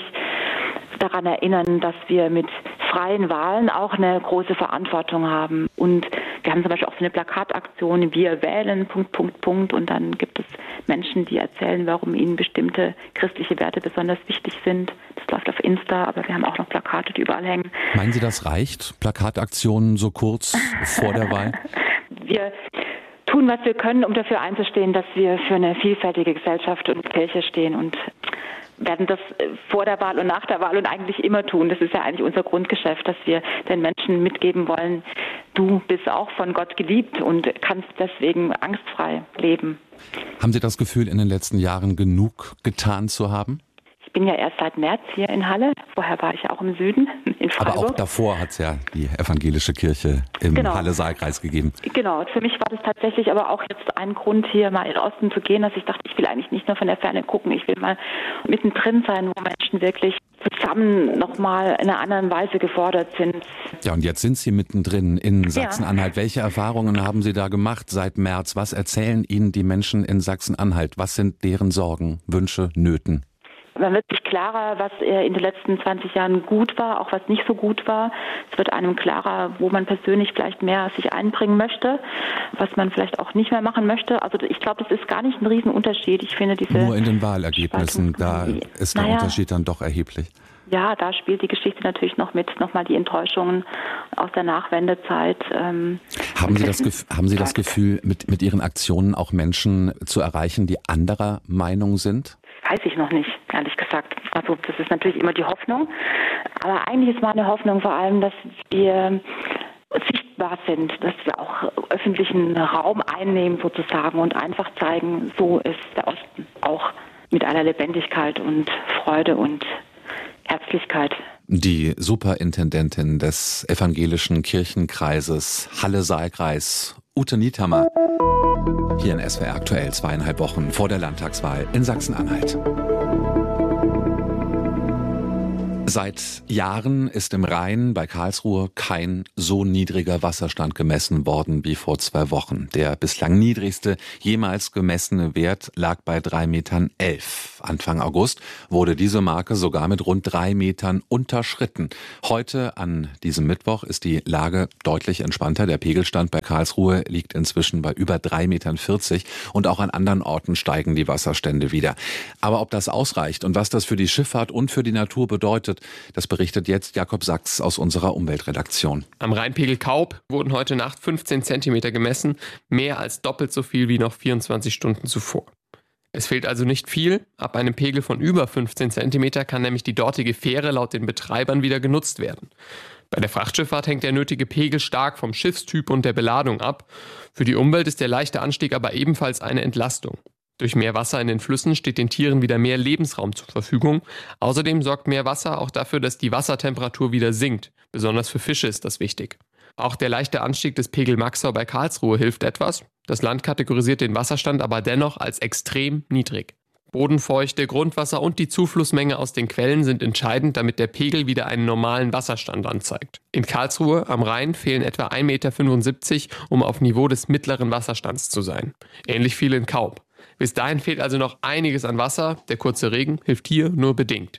daran erinnern, dass wir mit freien Wahlen auch eine große Verantwortung haben. Und wir haben zum Beispiel auch so eine Plakataktion, wir wählen, ... Und dann gibt es Menschen, die erzählen, warum ihnen bestimmte christliche Werte besonders wichtig sind. Das läuft auf Insta, aber wir haben auch noch Plakate, die überall hängen. Meinen Sie, das reicht? Plakataktionen so kurz vor der Wahl? Wir tun, was wir können, um dafür einzustehen, dass wir für eine vielfältige Gesellschaft und Kirche stehen und werden das vor der Wahl und nach der Wahl und eigentlich immer tun. Das ist ja eigentlich unser Grundgeschäft, dass wir den Menschen mitgeben wollen, du bist auch von Gott geliebt und kannst deswegen angstfrei leben. Haben Sie das Gefühl, in den letzten Jahren genug getan zu haben? Ich bin ja erst seit März hier in Halle. Vorher war ich ja auch im Süden, in Freiburg. Aber auch davor hat es ja die evangelische Kirche im Halle-Saal-Kreis gegeben. Genau, für mich war das tatsächlich aber auch jetzt ein Grund, hier mal in den Osten zu gehen, dass ich dachte, ich will eigentlich nicht nur von der Ferne gucken, ich will mal mittendrin sein, wo Menschen wirklich zusammen nochmal in einer anderen Weise gefordert sind. Ja, und jetzt sind Sie mittendrin in Sachsen-Anhalt. Ja. Welche Erfahrungen haben Sie da gemacht seit März? Was erzählen Ihnen die Menschen in Sachsen-Anhalt? Was sind deren Sorgen, Wünsche, Nöten? Man wird sich klarer, was in den letzten 20 Jahren gut war, auch was nicht so gut war. Es wird einem klarer, wo man persönlich vielleicht mehr sich einbringen möchte, was man vielleicht auch nicht mehr machen möchte. Also ich glaube, das ist gar nicht ein Riesenunterschied. Ich finde nur in den Wahlergebnissen, da ist der Unterschied dann doch erheblich. Ja, da spielt die Geschichte natürlich noch mit, nochmal die Enttäuschungen aus der Nachwendezeit. Haben Sie das Gefühl, mit Ihren Aktionen auch Menschen zu erreichen, die anderer Meinung sind? Weiß ich noch nicht, ehrlich gesagt. Also das ist natürlich immer die Hoffnung. Aber eigentlich ist meine Hoffnung vor allem, dass wir sichtbar sind, dass wir auch öffentlichen Raum einnehmen sozusagen und einfach zeigen, so ist der Osten auch. mit aller Lebendigkeit und Freude und Herzlichkeit. Die Superintendentin des Evangelischen Kirchenkreises Halle-Saar-Kreis, Ute Niethammer, hier in SWR aktuell 2,5 Wochen vor der Landtagswahl in Sachsen-Anhalt. Seit Jahren ist im Rhein bei Karlsruhe kein so niedriger Wasserstand gemessen worden wie vor 2 Wochen. Der bislang niedrigste jemals gemessene Wert lag bei 3,11 Metern. Anfang August wurde diese Marke sogar mit rund 3 Metern unterschritten. Heute, an diesem Mittwoch, ist die Lage deutlich entspannter. Der Pegelstand bei Karlsruhe liegt inzwischen bei über 3,40 Metern und auch an anderen Orten steigen die Wasserstände wieder. Aber ob das ausreicht und was das für die Schifffahrt und für die Natur bedeutet, das berichtet jetzt Jakob Sachs aus unserer Umweltredaktion. Am Rheinpegel Kaub wurden heute Nacht 15 Zentimeter gemessen, mehr als doppelt so viel wie noch 24 Stunden zuvor. Es fehlt also nicht viel. Ab einem Pegel von über 15 Zentimeter kann nämlich die dortige Fähre laut den Betreibern wieder genutzt werden. Bei der Frachtschifffahrt hängt der nötige Pegel stark vom Schiffstyp und der Beladung ab. Für die Umwelt ist der leichte Anstieg aber ebenfalls eine Entlastung. Durch mehr Wasser in den Flüssen steht den Tieren wieder mehr Lebensraum zur Verfügung. Außerdem sorgt mehr Wasser auch dafür, dass die Wassertemperatur wieder sinkt. Besonders für Fische ist das wichtig. Auch der leichte Anstieg des Pegel Maxau bei Karlsruhe hilft etwas. Das Land kategorisiert den Wasserstand aber dennoch als extrem niedrig. Bodenfeuchte, Grundwasser und die Zuflussmenge aus den Quellen sind entscheidend, damit der Pegel wieder einen normalen Wasserstand anzeigt. In Karlsruhe am Rhein fehlen etwa 1,75 Meter, um auf Niveau des mittleren Wasserstands zu sein. Ähnlich viel in Kaub. Bis dahin fehlt also noch einiges an Wasser. Der kurze Regen hilft hier nur bedingt.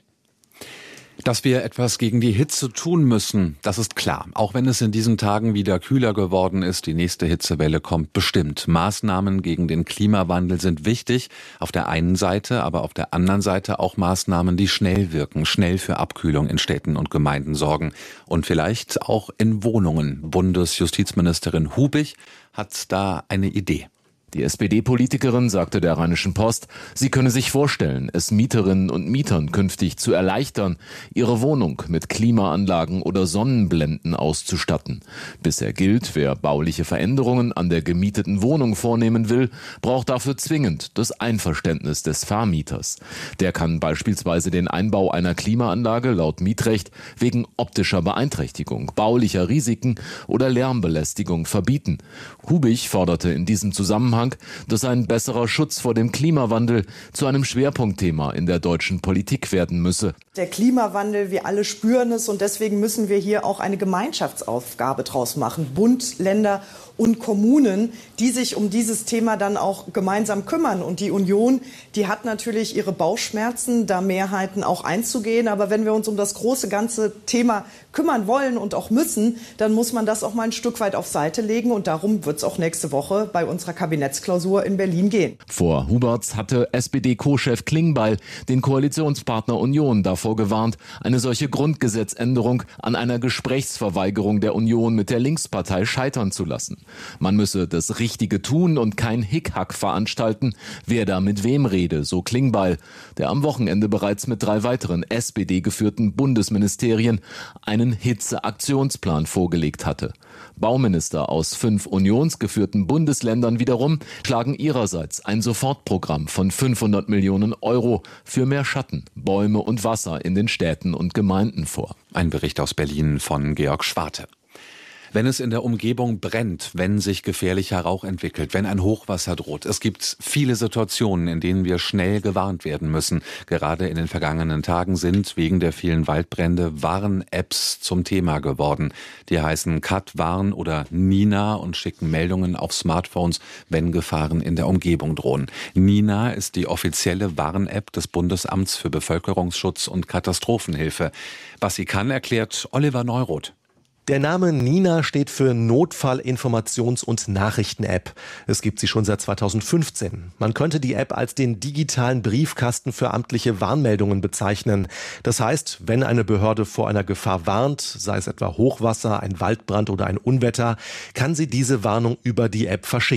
Dass wir etwas gegen die Hitze tun müssen, das ist klar. Auch wenn es in diesen Tagen wieder kühler geworden ist, die nächste Hitzewelle kommt bestimmt. Maßnahmen gegen den Klimawandel sind wichtig. Auf der einen Seite, aber auf der anderen Seite auch Maßnahmen, die schnell wirken, schnell für Abkühlung in Städten und Gemeinden sorgen. Und vielleicht auch in Wohnungen. Bundesjustizministerin Hubig hat da eine Idee. Die SPD-Politikerin sagte der Rheinischen Post, sie könne sich vorstellen, es Mieterinnen und Mietern künftig zu erleichtern, ihre Wohnung mit Klimaanlagen oder Sonnenblenden auszustatten. Bisher gilt, wer bauliche Veränderungen an der gemieteten Wohnung vornehmen will, braucht dafür zwingend das Einverständnis des Vermieters. Der kann beispielsweise den Einbau einer Klimaanlage laut Mietrecht wegen optischer Beeinträchtigung, baulicher Risiken oder Lärmbelästigung verbieten. Hubig forderte in diesem Zusammenhang, dass ein besserer Schutz vor dem Klimawandel zu einem Schwerpunktthema in der deutschen Politik werden müsse. Der Klimawandel, wir alle spüren es und deswegen müssen wir hier auch eine Gemeinschaftsaufgabe draus machen. Bund, Länder und Kommunen, die sich um dieses Thema dann auch gemeinsam kümmern. Und die Union, die hat natürlich ihre Bauchschmerzen, da Mehrheiten auch einzugehen. Aber wenn wir uns um das große ganze Thema kümmern wollen und auch müssen, dann muss man das auch mal ein Stück weit auf Seite legen. Und darum wird es auch nächste Woche bei unserer Kabinettsklausur in Berlin gehen. Vor Huberts hatte SPD-Co-Chef Klingbeil den Koalitionspartner Union davor gewarnt, eine solche Grundgesetzänderung an einer Gesprächsverweigerung der Union mit der Linkspartei scheitern zu lassen. Man müsse das Richtige tun und kein Hickhack veranstalten, wer da mit wem rede, so Klingbeil, der am Wochenende bereits mit 3 weiteren SPD-geführten Bundesministerien einen Hitzeaktionsplan vorgelegt hatte. Bauminister aus 5 unionsgeführten Bundesländern wiederum schlagen ihrerseits ein Sofortprogramm von 500 Millionen Euro für mehr Schatten, Bäume und Wasser in den Städten und Gemeinden vor. Ein Bericht aus Berlin von Georg Schwarte. Wenn es in der Umgebung brennt, wenn sich gefährlicher Rauch entwickelt, wenn ein Hochwasser droht. Es gibt viele Situationen, in denen wir schnell gewarnt werden müssen. Gerade in den vergangenen Tagen sind wegen der vielen Waldbrände Warn-Apps zum Thema geworden. Die heißen Kat, Warn oder Nina und schicken Meldungen auf Smartphones, wenn Gefahren in der Umgebung drohen. Nina ist die offizielle Warn-App des Bundesamts für Bevölkerungsschutz und Katastrophenhilfe. Was sie kann, erklärt Oliver Neuroth. Der Name Nina steht für Notfall-Informations- und Nachrichten-App. Es gibt sie schon seit 2015. Man könnte die App als den digitalen Briefkasten für amtliche Warnmeldungen bezeichnen. Das heißt, wenn eine Behörde vor einer Gefahr warnt, sei es etwa Hochwasser, ein Waldbrand oder ein Unwetter, kann sie diese Warnung über die App verschicken.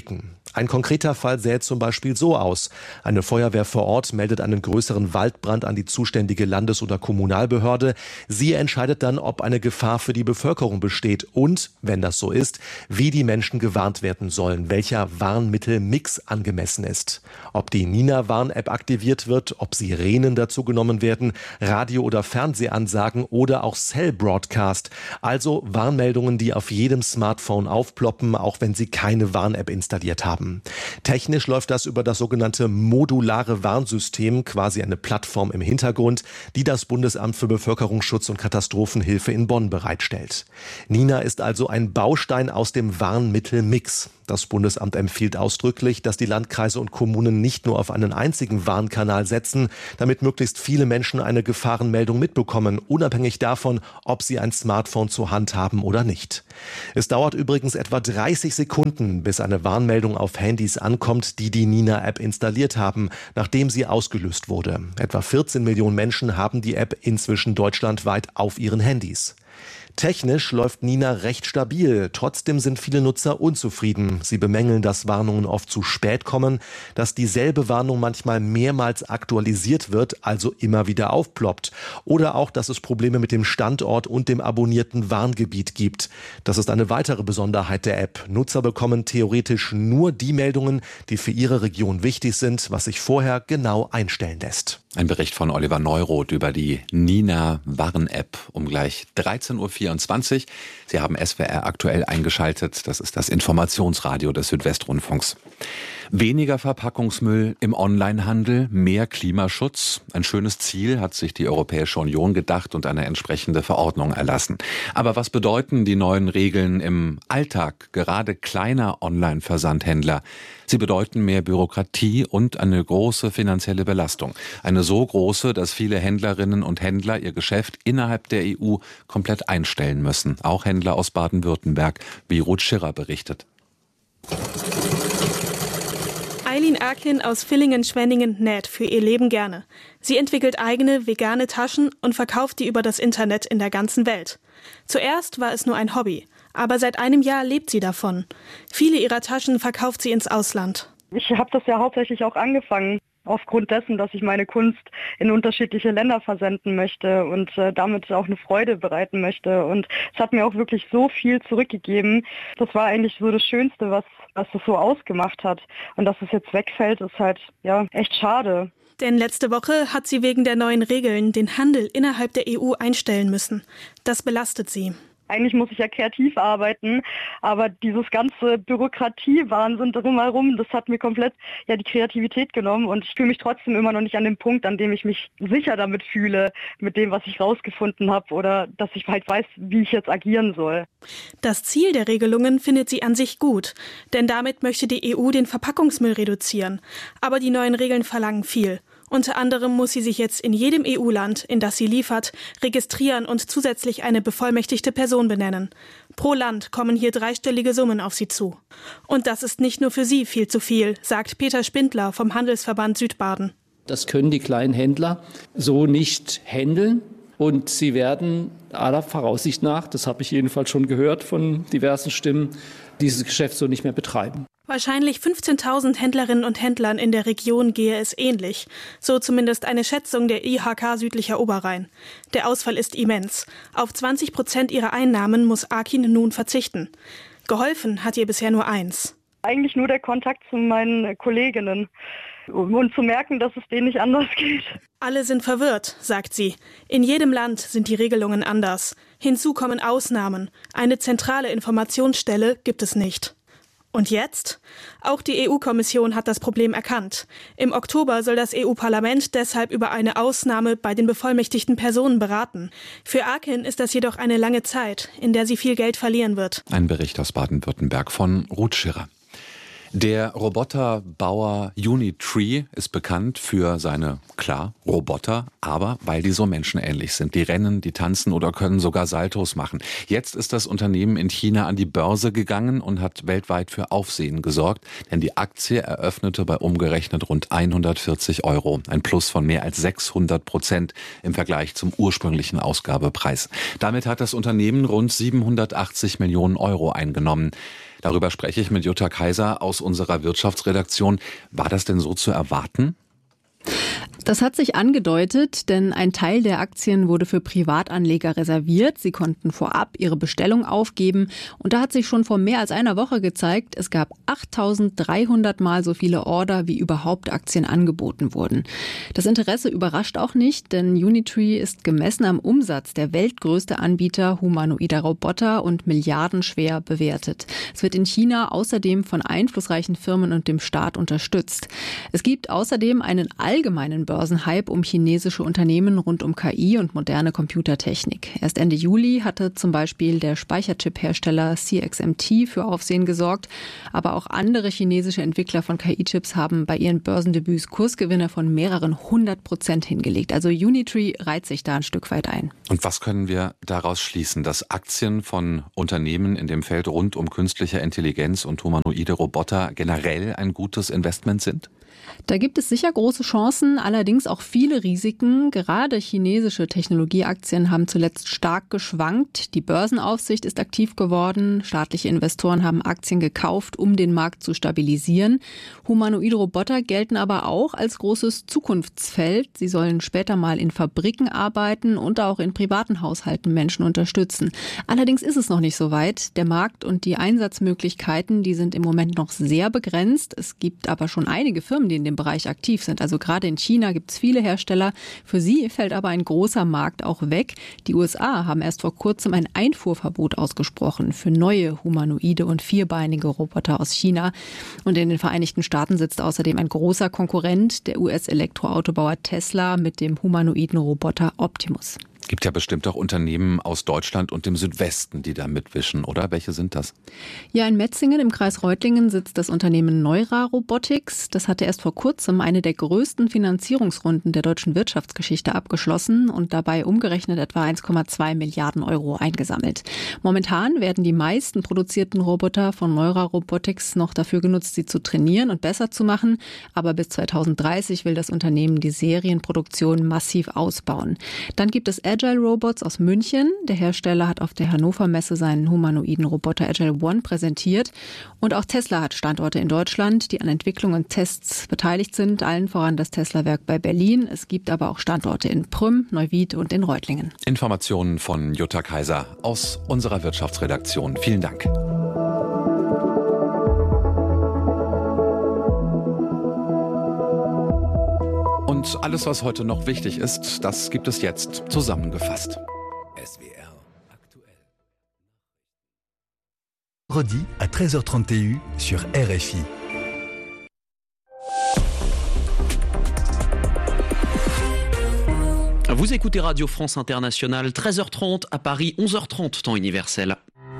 Ein konkreter Fall sähe zum Beispiel so aus. Eine Feuerwehr vor Ort meldet einen größeren Waldbrand an die zuständige Landes- oder Kommunalbehörde. Sie entscheidet dann, ob eine Gefahr für die Bevölkerung besteht und, wenn das so ist, wie die Menschen gewarnt werden sollen, welcher Warnmittelmix angemessen ist. Ob die Nina-Warn-App aktiviert wird, ob Sirenen dazu genommen werden, Radio- oder Fernsehansagen oder auch Cell-Broadcast, also Warnmeldungen, die auf jedem Smartphone aufploppen, auch wenn Sie keine Warn-App installiert haben. Technisch läuft das über das sogenannte modulare Warnsystem, quasi eine Plattform im Hintergrund, die das Bundesamt für Bevölkerungsschutz und Katastrophenhilfe in Bonn bereitstellt. Nina ist also ein Baustein aus dem Warnmittelmix. Das Bundesamt empfiehlt ausdrücklich, dass die Landkreise und Kommunen nicht nur auf einen einzigen Warnkanal setzen, damit möglichst viele Menschen eine Gefahrenmeldung mitbekommen, unabhängig davon, ob sie ein Smartphone zur Hand haben oder nicht. Es dauert übrigens etwa 30 Sekunden, bis eine Warnmeldung auf Handys ankommt, die die Nina-App installiert haben, nachdem sie ausgelöst wurde. Etwa 14 Millionen Menschen haben die App inzwischen deutschlandweit auf ihren Handys. Technisch läuft Nina recht stabil. Trotzdem sind viele Nutzer unzufrieden. Sie bemängeln, dass Warnungen oft zu spät kommen, dass dieselbe Warnung manchmal mehrmals aktualisiert wird, also immer wieder aufploppt. Oder auch, dass es Probleme mit dem Standort und dem abonnierten Warngebiet gibt. Das ist eine weitere Besonderheit der App. Nutzer bekommen theoretisch nur die Meldungen, die für ihre Region wichtig sind, was sich vorher genau einstellen lässt. Ein Bericht von Oliver Neuroth über die Nina-Warn-App um gleich 13.24 Uhr. Sie haben SWR aktuell eingeschaltet. Das ist das Informationsradio des Südwestrundfunks. Weniger Verpackungsmüll im Onlinehandel, mehr Klimaschutz. Ein schönes Ziel hat sich die Europäische Union gedacht und eine entsprechende Verordnung erlassen. Aber was bedeuten die neuen Regeln im Alltag, gerade kleiner Online-Versandhändler? Sie bedeuten mehr Bürokratie und eine große finanzielle Belastung. Eine so große, dass viele Händlerinnen und Händler ihr Geschäft innerhalb der EU komplett einstellen müssen. Auch Händler aus Baden-Württemberg, wie Ruth Schirrer berichtet. Eileen Erkin aus Villingen-Schwenningen näht für ihr Leben gerne. Sie entwickelt eigene vegane Taschen und verkauft die über das Internet in der ganzen Welt. Zuerst war es nur ein Hobby, aber seit einem Jahr lebt sie davon. Viele ihrer Taschen verkauft sie ins Ausland. Ich habe das ja hauptsächlich auch angefangen, aufgrund dessen, dass ich meine Kunst in unterschiedliche Länder versenden möchte und damit auch eine Freude bereiten möchte. Und es hat mir auch wirklich so viel zurückgegeben. Das war eigentlich so das Schönste, was das so ausgemacht hat. Und dass es jetzt wegfällt, ist halt ja echt schade. Denn letzte Woche hat sie wegen der neuen Regeln den Handel innerhalb der EU einstellen müssen. Das belastet sie. Eigentlich muss ich ja kreativ arbeiten, aber dieses ganze Bürokratie-Wahnsinn drumherum, das hat mir komplett ja die Kreativität genommen und ich fühle mich trotzdem immer noch nicht an dem Punkt, an dem ich mich sicher damit fühle, mit dem, was ich rausgefunden habe oder dass ich halt weiß, wie ich jetzt agieren soll. Das Ziel der Regelungen findet sie an sich gut, denn damit möchte die EU den Verpackungsmüll reduzieren. Aber die neuen Regeln verlangen viel. Unter anderem muss sie sich jetzt in jedem EU-Land, in das sie liefert, registrieren und zusätzlich eine bevollmächtigte Person benennen. Pro Land kommen hier dreistellige Summen auf sie zu. Und das ist nicht nur für sie viel zu viel, sagt Peter Spindler vom Handelsverband Südbaden. Das können die kleinen Händler so nicht handeln. Und sie werden aller Voraussicht nach, das habe ich jedenfalls schon gehört von diversen Stimmen, dieses Geschäft so nicht mehr betreiben. Wahrscheinlich 15.000 Händlerinnen und Händlern in der Region gehe es ähnlich. So zumindest eine Schätzung der IHK Südlicher Oberrhein. Der Ausfall ist immens. Auf 20% ihrer Einnahmen muss Erkin nun verzichten. Geholfen hat ihr bisher nur eins. Eigentlich nur der Kontakt zu meinen Kolleginnen. Und zu merken, dass es denen nicht anders geht. Alle sind verwirrt, sagt sie. In jedem Land sind die Regelungen anders. Hinzu kommen Ausnahmen. Eine zentrale Informationsstelle gibt es nicht. Und jetzt? Auch die EU-Kommission hat das Problem erkannt. Im Oktober soll das EU-Parlament deshalb über eine Ausnahme bei den bevollmächtigten Personen beraten. Für Erkin ist das jedoch eine lange Zeit, in der sie viel Geld verlieren wird. Ein Bericht aus Baden-Württemberg von Ruth Schirrer. Der Roboterbauer Unitree ist bekannt für seine, klar, Roboter, aber weil die so menschenähnlich sind. Die rennen, die tanzen oder können sogar Saltos machen. Jetzt ist das Unternehmen in China an die Börse gegangen und hat weltweit für Aufsehen gesorgt, denn die Aktie eröffnete bei umgerechnet rund 140 €, ein Plus von mehr als 600% im Vergleich zum ursprünglichen Ausgabepreis. Damit hat das Unternehmen rund 780 Millionen € eingenommen. Darüber spreche ich mit Jutta Kaiser aus unserer Wirtschaftsredaktion. War das denn so zu erwarten? Das hat sich angedeutet, denn ein Teil der Aktien wurde für Privatanleger reserviert. Sie konnten vorab ihre Bestellung aufgeben. Und da hat sich schon vor mehr als einer Woche gezeigt, es gab 8.300 Mal so viele Order, wie überhaupt Aktien angeboten wurden. Das Interesse überrascht auch nicht, denn Unitree ist gemessen am Umsatz der weltgrößte Anbieter humanoider Roboter und milliardenschwer bewertet. Es wird in China außerdem von einflussreichen Firmen und dem Staat unterstützt. Es gibt außerdem einen allgemeinen Börsenhype um chinesische Unternehmen rund um KI und moderne Computertechnik. Erst Ende Juli hatte zum Beispiel der Speicherchip-Hersteller CXMT für Aufsehen gesorgt. Aber auch andere chinesische Entwickler von KI-Chips haben bei ihren Börsendebüts Kursgewinne von mehreren 100% hingelegt. Also Unitree reiht sich da ein Stück weit ein. Und was können wir daraus schließen? Dass Aktien von Unternehmen in dem Feld rund um künstliche Intelligenz und humanoide Roboter generell ein gutes Investment sind? Da gibt es sicher große Chancen, allerdings auch viele Risiken. Gerade chinesische Technologieaktien haben zuletzt stark geschwankt. Die Börsenaufsicht ist aktiv geworden. Staatliche Investoren haben Aktien gekauft, um den Markt zu stabilisieren. Humanoide Roboter gelten aber auch als großes Zukunftsfeld. Sie sollen später mal in Fabriken arbeiten und auch in privaten Haushalten Menschen unterstützen. Allerdings ist es noch nicht so weit. Der Markt und die Einsatzmöglichkeiten, die sind im Moment noch sehr begrenzt. Es gibt aber schon einige Firmen, die in dem Bereich aktiv sind. Also gerade in China gibt es viele Hersteller. Für sie fällt aber ein großer Markt auch weg. Die USA haben erst vor kurzem ein Einfuhrverbot ausgesprochen für neue humanoide und vierbeinige Roboter aus China. Und in den Vereinigten Staaten sitzt außerdem ein großer Konkurrent, der US-Elektroautobauer Tesla mit dem humanoiden Roboter Optimus. Es gibt ja bestimmt auch Unternehmen aus Deutschland und dem Südwesten, die da mitwischen, oder? Welche sind das? Ja, in Metzingen im Kreis Reutlingen sitzt das Unternehmen Neura Robotics. Das hatte erst vor kurzem eine der größten Finanzierungsrunden der deutschen Wirtschaftsgeschichte abgeschlossen und dabei umgerechnet etwa 1,2 Milliarden Euro eingesammelt. Momentan werden die meisten produzierten Roboter von Neura Robotics noch dafür genutzt, sie zu trainieren und besser zu machen. Aber bis 2030 will das Unternehmen die Serienproduktion massiv ausbauen. Dann gibt es Agile Robots aus München. Der Hersteller hat auf der Hannover Messe seinen humanoiden Roboter Agile One präsentiert. Und auch Tesla hat Standorte in Deutschland, die an Entwicklung und Tests beteiligt sind. Allen voran das Tesla-Werk bei Berlin. Es gibt aber auch Standorte in Prüm, Neuwied und in Reutlingen. Informationen von Jutta Kaiser aus unserer Wirtschaftsredaktion. Vielen Dank. Und alles, was heute noch wichtig ist, das gibt es jetzt zusammengefasst. SWR aktuell. Vendredi à 13h30 TU sur RFI. Vous écoutez Radio France Internationale, 13h30 à Paris, 11h30 temps universel.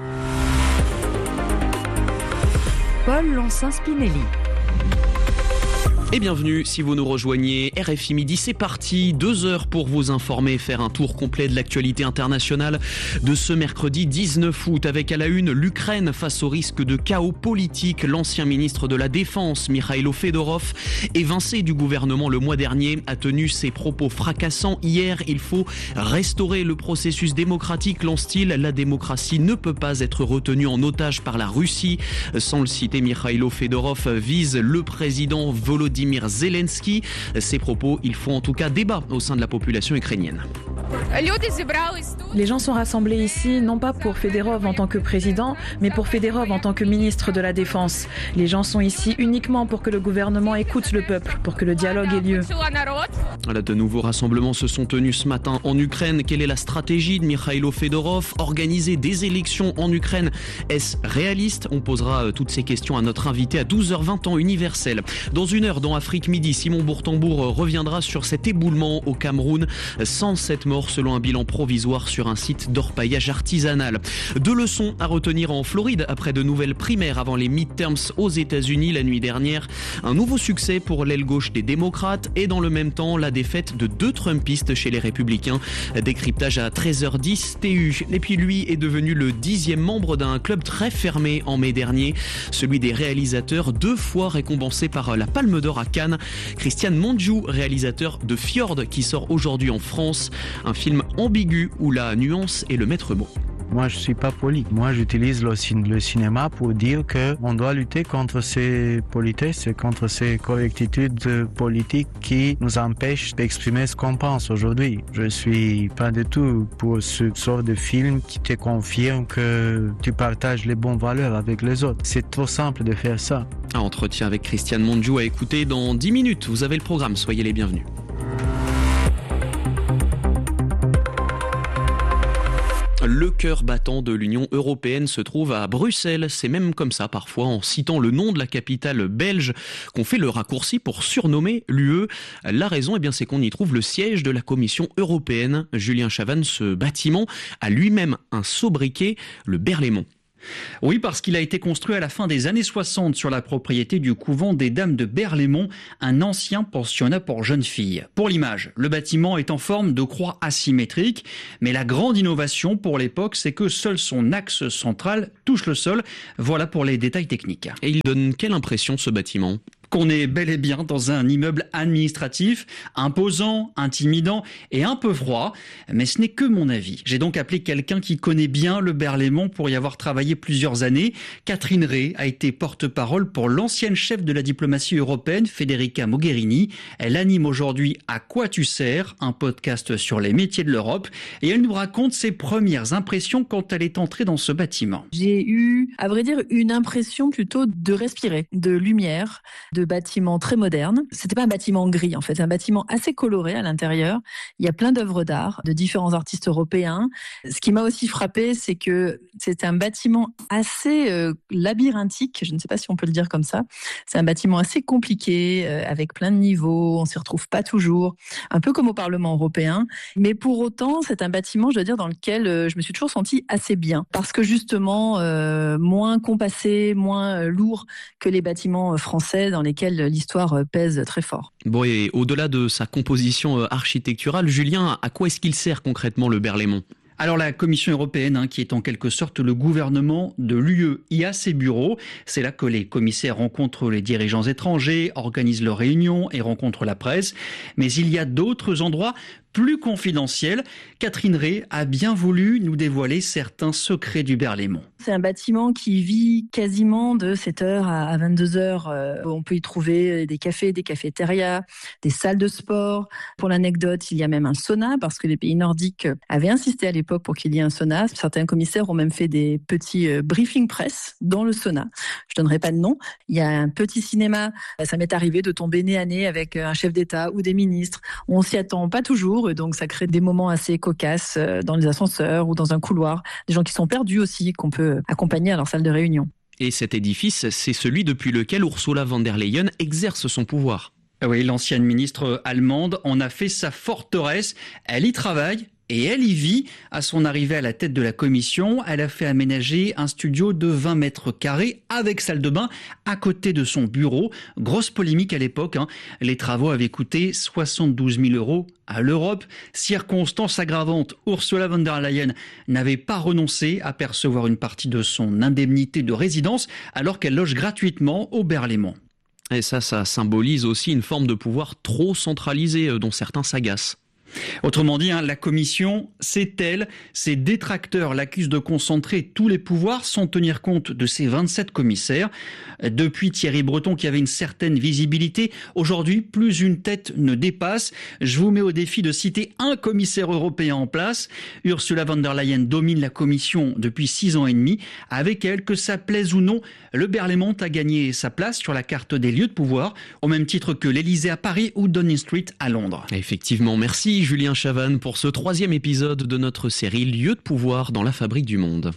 Paul Lancin-Spinelli. Et bienvenue si vous nous rejoignez, RFI Midi, c'est parti, 2 heures pour vous informer, faire un tour complet de l'actualité internationale de ce mercredi 19 août avec à la une l'Ukraine face au risque de chaos politique. L'ancien ministre de la Défense, Mikhailo Fedorov, évincé du gouvernement le mois dernier, a tenu ses propos fracassants hier. Il faut restaurer le processus démocratique, lance-t-il. La démocratie ne peut pas être retenue en otage par la Russie. Sans le citer, Mikhailo Fedorov vise le président Volodymyr Zelensky. Ces propos, ils font en tout cas débat au sein de la population ukrainienne. Les gens sont rassemblés ici, non pas pour Fedorov en tant que président, mais pour Fedorov en tant que ministre de la Défense. Les gens sont ici uniquement pour que le gouvernement écoute le peuple, pour que le dialogue ait lieu. Voilà, de nouveaux rassemblements se sont tenus ce matin en Ukraine. Quelle est la stratégie de Mikhailo Fedorov? Organiser des élections en Ukraine, est-ce réaliste? On posera toutes ces questions à notre invité à 12h20 temps universel. Dans 1 heure, dans Afrique Midi, Simon Bourtambour reviendra sur cet éboulement au Cameroun. 107 morts selon un bilan provisoire sur un site d'orpaillage artisanal. 2 leçons à retenir en Floride après de nouvelles primaires avant les midterms aux États-Unis la nuit dernière. Un nouveau succès pour l'aile gauche des démocrates et dans le même temps la défaite de 2 Trumpistes chez les républicains. Décryptage à 13h10 TU. Et puis lui est devenu le 10e membre d'un club très fermé en mai dernier, celui des réalisateurs 2 fois récompensés par la Palme d'Or à Cannes. Christian Monjou, réalisateur de Fjord qui sort aujourd'hui en France. Un film ambigu où la nuance est le maître mot. Moi, je suis pas poli. Moi, j'utilise le cinéma pour dire qu'on doit lutter contre ces politesses et contre ces correctitudes politiques qui nous empêchent d'exprimer ce qu'on pense aujourd'hui. Je suis pas du tout pour ce genre de film qui te confirme que tu partages les bonnes valeurs avec les autres. C'est trop simple de faire ça. Un entretien avec Christiane Mondiou à écouter dans 10 minutes. Vous avez le programme, soyez les bienvenus. Le cœur battant de l'Union européenne se trouve à Bruxelles. C'est même comme ça, parfois, en citant le nom de la capitale belge, qu'on fait le raccourci pour surnommer l'UE. La raison, c'est qu'on y trouve le siège de la Commission européenne. Julien Chavannes, ce bâtiment a lui-même un sobriquet, le Berlaymont. Oui, parce qu'il a été construit à la fin des années 60 sur la propriété du couvent des Dames de Berlaymont, un ancien pensionnat pour jeunes filles. Pour l'image, le bâtiment est en forme de croix asymétrique, mais la grande innovation pour l'époque, c'est que seul son axe central touche le sol. Voilà pour les détails techniques. Et il donne quelle impression, ce bâtiment ? Qu'on est bel et bien dans un immeuble administratif, imposant, intimidant et un peu froid. Mais ce n'est que mon avis. J'ai donc appelé quelqu'un qui connaît bien le Berlaymont pour y avoir travaillé plusieurs années. Catherine Rey a été porte-parole pour l'ancienne chef de la diplomatie européenne, Federica Mogherini. Elle anime aujourd'hui À quoi tu sers, un podcast sur les métiers de l'Europe. Et elle nous raconte ses premières impressions quand elle est entrée dans ce bâtiment. J'ai eu, à vrai dire, une impression plutôt de respirer, de lumière, de bâtiment très moderne. C'était pas un bâtiment gris, en fait, un bâtiment assez coloré à l'intérieur. Il y a plein d'œuvres d'art de différents artistes européens. Ce qui m'a aussi frappé, c'est que c'est un bâtiment assez labyrinthique, je ne sais pas si on peut le dire comme ça. C'est un bâtiment assez compliqué, avec plein de niveaux, on s'y retrouve pas toujours, un peu comme au Parlement européen. Mais pour autant, c'est un bâtiment, je dois dire, dans lequel je me suis toujours sentie assez bien. Parce que justement, moins compassé, moins lourd que les bâtiments français dans lesquels l'histoire pèse très fort. Bon, et au-delà de sa composition architecturale, Julien, à quoi est-ce qu'il sert concrètement, le Berlaymont ? Alors la Commission européenne, qui est en quelque sorte le gouvernement de l'UE, y a ses bureaux. C'est là que les commissaires rencontrent les dirigeants étrangers, organisent leurs réunions et rencontrent la presse. Mais il y a d'autres endroits plus confidentiels. Catherine Rey a bien voulu nous dévoiler certains secrets du Berlaymont. C'est un bâtiment qui vit quasiment de 7h à 22h. On peut y trouver des cafés, des cafétérias, des salles de sport. Pour l'anecdote, il y a même un sauna parce que les pays nordiques avaient insisté à l'époque pour qu'il y ait un sauna. Certains commissaires ont même fait des petits briefing press dans le sauna. Je donnerai pas de nom. Il y a un petit cinéma. Ça m'est arrivé de tomber nez à nez avec un chef d'État ou des ministres. On s'y attend pas toujours. Et donc ça crée des moments assez cocasses dans les ascenseurs ou dans un couloir. Des gens qui sont perdus aussi, qu'on peut accompagner à leur salle de réunion. Et cet édifice, c'est celui depuis lequel Ursula von der Leyen exerce son pouvoir. Oui, l'ancienne ministre allemande en a fait sa forteresse. Elle y travaille. Et elle y vit. À son arrivée à la tête de la commission, elle a fait aménager un studio de 20 mètres carrés avec salle de bain à côté de son bureau. Grosse polémique à l'époque. Les travaux avaient coûté 72 000 € à l'Europe. Circonstance aggravante, Ursula von der Leyen n'avait pas renoncé à percevoir une partie de son indemnité de résidence alors qu'elle loge gratuitement au Berlaymont. Et ça symbolise aussi une forme de pouvoir trop centralisé dont certains s'agacent. Autrement dit, la Commission, c'est elle. Ses détracteurs l'accusent de concentrer tous les pouvoirs sans tenir compte de ses 27 commissaires. Depuis Thierry Breton, qui avait une certaine visibilité, aujourd'hui, plus une tête ne dépasse. Je vous mets au défi de citer un commissaire européen en place. Ursula von der Leyen domine la Commission depuis 6 ans et demi. Avec elle, que ça plaise ou non, le Berlaymont a gagné sa place sur la carte des lieux de pouvoir, au même titre que l'Élysée à Paris ou Downing Street à Londres. Effectivement, merci Julien Chavannes pour ce 3e épisode de notre série Lieux de pouvoir dans la fabrique du monde.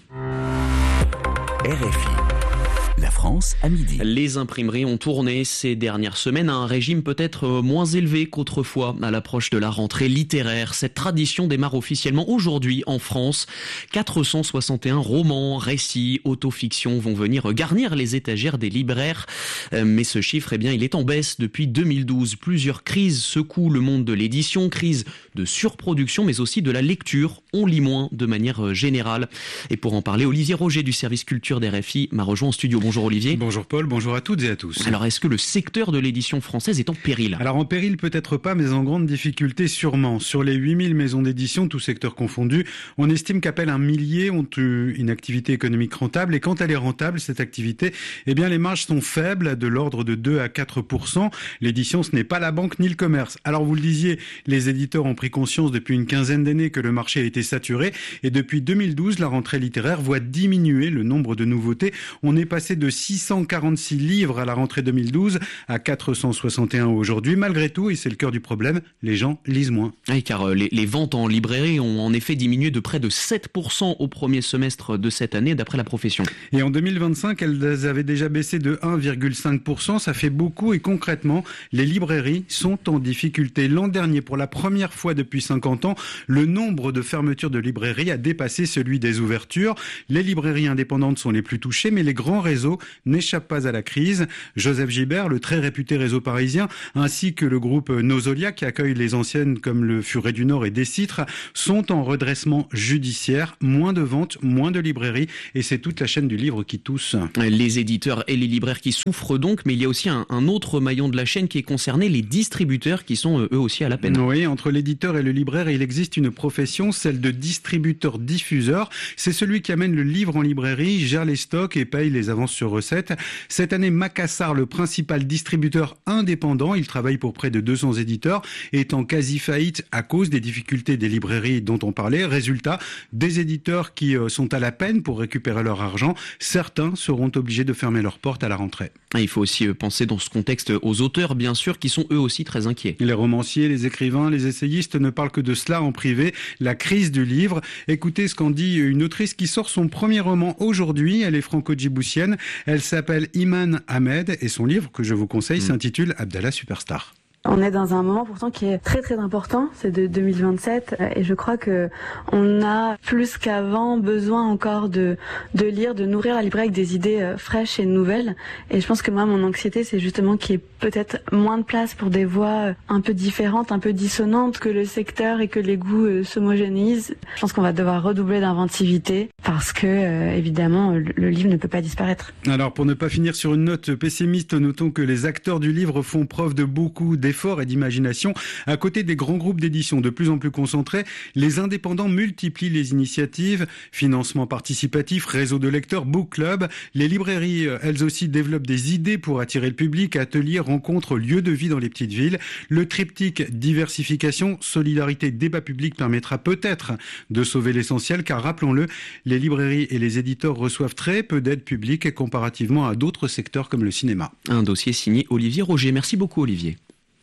RFI. La France à midi. Les imprimeries ont tourné ces dernières semaines à un régime peut-être moins élevé qu'autrefois à l'approche de la rentrée littéraire. Cette tradition démarre officiellement aujourd'hui en France. 461 romans, récits, autofictions vont venir garnir les étagères des libraires. Mais ce chiffre, eh bien, il est en baisse depuis 2012. Plusieurs crises secouent le monde de l'édition, crise de surproduction, mais aussi de la lecture. On lit moins de manière générale. Et pour en parler, Olivier Roger du service culture d'RFI m'a rejoint en studio. Bonjour Olivier. Bonjour Paul, bonjour à toutes et à tous. Alors, est-ce que le secteur de l'édition française est en péril? Alors en péril peut-être pas, mais en grande difficulté sûrement. Sur les 8000 maisons d'édition, tous secteurs confondus, on estime qu'à peine 1 millier ont une activité économique rentable. Et quand elle est rentable, cette activité, eh bien les marges sont faibles, de l'ordre de 2 à 4%. L'édition, ce n'est pas la banque ni le commerce. Alors vous le disiez, les éditeurs ont pris conscience depuis une quinzaine d'années que le marché a été saturé. Et depuis 2012, la rentrée littéraire voit diminuer le nombre de nouveautés. On est passé de 646 livres à la rentrée 2012 à 461 aujourd'hui. Malgré tout, et c'est le cœur du problème, les gens lisent moins. Oui, car les ventes en librairie ont en effet diminué de près de 7% au premier semestre de cette année, d'après la profession. Et en 2025, elles avaient déjà baissé de 1,5%. Ça fait beaucoup et concrètement, les librairies sont en difficulté. L'an dernier, pour la première fois depuis 50 ans, le nombre de fermetures de librairies a dépassé celui des ouvertures. Les librairies indépendantes sont les plus touchées, mais les grands réseaux n'échappent pas à la crise. Joseph Gibert, le très réputé réseau parisien, ainsi que le groupe Nozolia, qui accueille les anciennes comme le Furet du Nord et Décitre, sont en redressement judiciaire. Moins de ventes, moins de librairies, et c'est toute la chaîne du livre qui tousse. Les éditeurs et les libraires qui souffrent donc, mais il y a aussi un autre maillon de la chaîne qui est concerné, les distributeurs qui sont eux aussi à la peine. Oui, entre l'éditeur et le libraire, il existe une profession, celle de distributeur-diffuseur. C'est celui qui amène le livre en librairie, gère les stocks et paye les avances sur recettes. Cette année, Macassar, le principal distributeur indépendant, il travaille pour près de 200 éditeurs, est en quasi-faillite à cause des difficultés des librairies dont on parlait. Résultat, des éditeurs qui sont à la peine pour récupérer leur argent. Certains seront obligés de fermer leurs portes à la rentrée. Il faut aussi penser dans ce contexte aux auteurs, bien sûr, qui sont eux aussi très inquiets. Les romanciers, les écrivains, les essayistes ne parlent que de cela en privé, la crise du livre. Écoutez ce qu'en dit une autrice qui sort son premier roman aujourd'hui. Elle est franco-djiboutienne. Elle s'appelle Iman Ahmed et son livre, que je vous conseille, s'intitule Abdallah Superstar. On est dans un moment pourtant qui est très très important, c'est de 2027 et je crois que on a plus qu'avant besoin encore de lire, de nourrir la librairie avec des idées fraîches et nouvelles et je pense que moi mon anxiété c'est justement qu'il y ait peut-être moins de place pour des voix un peu différentes, un peu dissonantes, que le secteur et que les goûts s'homogénéisent. Je pense qu'on va devoir redoubler d'inventivité parce que évidemment le livre ne peut pas disparaître. Alors pour ne pas finir sur une note pessimiste, notons que les acteurs du livre font preuve de beaucoup d'efforts et d'imagination. À côté des grands groupes d'édition de plus en plus concentrés, les indépendants multiplient les initiatives, financement participatif, réseau de lecteurs, book club. Les librairies, elles aussi, développent des idées pour attirer le public, ateliers, rencontres, lieux de vie dans les petites villes. Le triptyque diversification, solidarité, débat public permettra peut-être de sauver l'essentiel, car rappelons-le, les librairies et les éditeurs reçoivent très peu d'aide publique comparativement à d'autres secteurs comme le cinéma. Un dossier signé Olivier Roger. Merci beaucoup Olivier.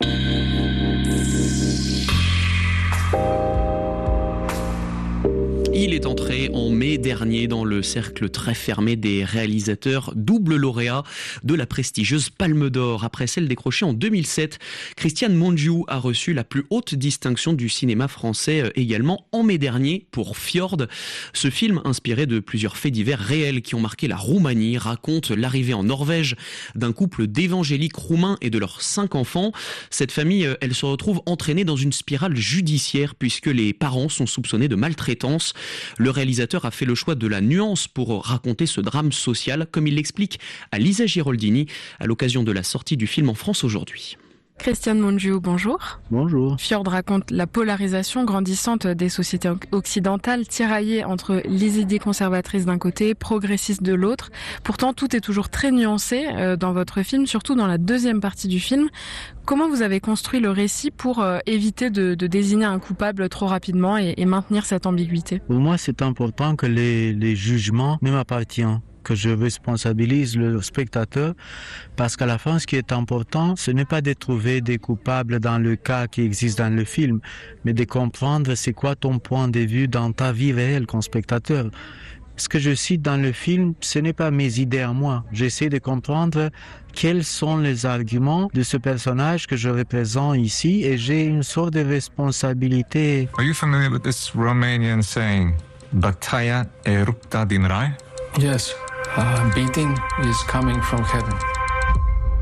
Il est entré en mai dernier dans le cercle très fermé des réalisateurs, double lauréat de la prestigieuse Palme d'Or. Après celle décrochée en 2007, Christian Mungiu a reçu la plus haute distinction du cinéma français également en mai dernier pour Fjord. Ce film, inspiré de plusieurs faits divers réels qui ont marqué la Roumanie, raconte l'arrivée en Norvège d'un couple d'évangéliques roumains et de leurs 5 enfants. Cette famille, elle se retrouve entraînée dans une spirale judiciaire puisque les parents sont soupçonnés de maltraitance. Le réalisateur a fait le choix de la nuance pour raconter ce drame social, comme il l'explique à Lisa Giraldini à l'occasion de la sortie du film en France aujourd'hui. Christian Mungiu, bonjour. Bonjour. Fjord raconte la polarisation grandissante des sociétés occidentales, tiraillées entre les idées conservatrices d'un côté, progressistes de l'autre. Pourtant, tout est toujours très nuancé dans votre film, surtout dans la deuxième partie du film. Comment vous avez construit le récit pour éviter de désigner un coupable trop rapidement et maintenir cette ambiguïté ? Pour moi, c'est important que les jugements ne m'appartiennent, que je responsabilise le spectateur, parce qu'à la fin, ce qui est important, ce n'est pas de trouver des coupables dans le cas qui existe dans le film, mais de comprendre c'est quoi ton point de vue dans ta vie réelle comme spectateur. Ce que je cite dans le film, ce n'est pas mes idées à moi. J'essaie de comprendre quels sont les arguments de ce personnage que je représente ici, et j'ai une sorte de responsabilité. Are you familiar with this Romanian saying, Bătaia e rupta din rai? Yes, beating is coming from heaven.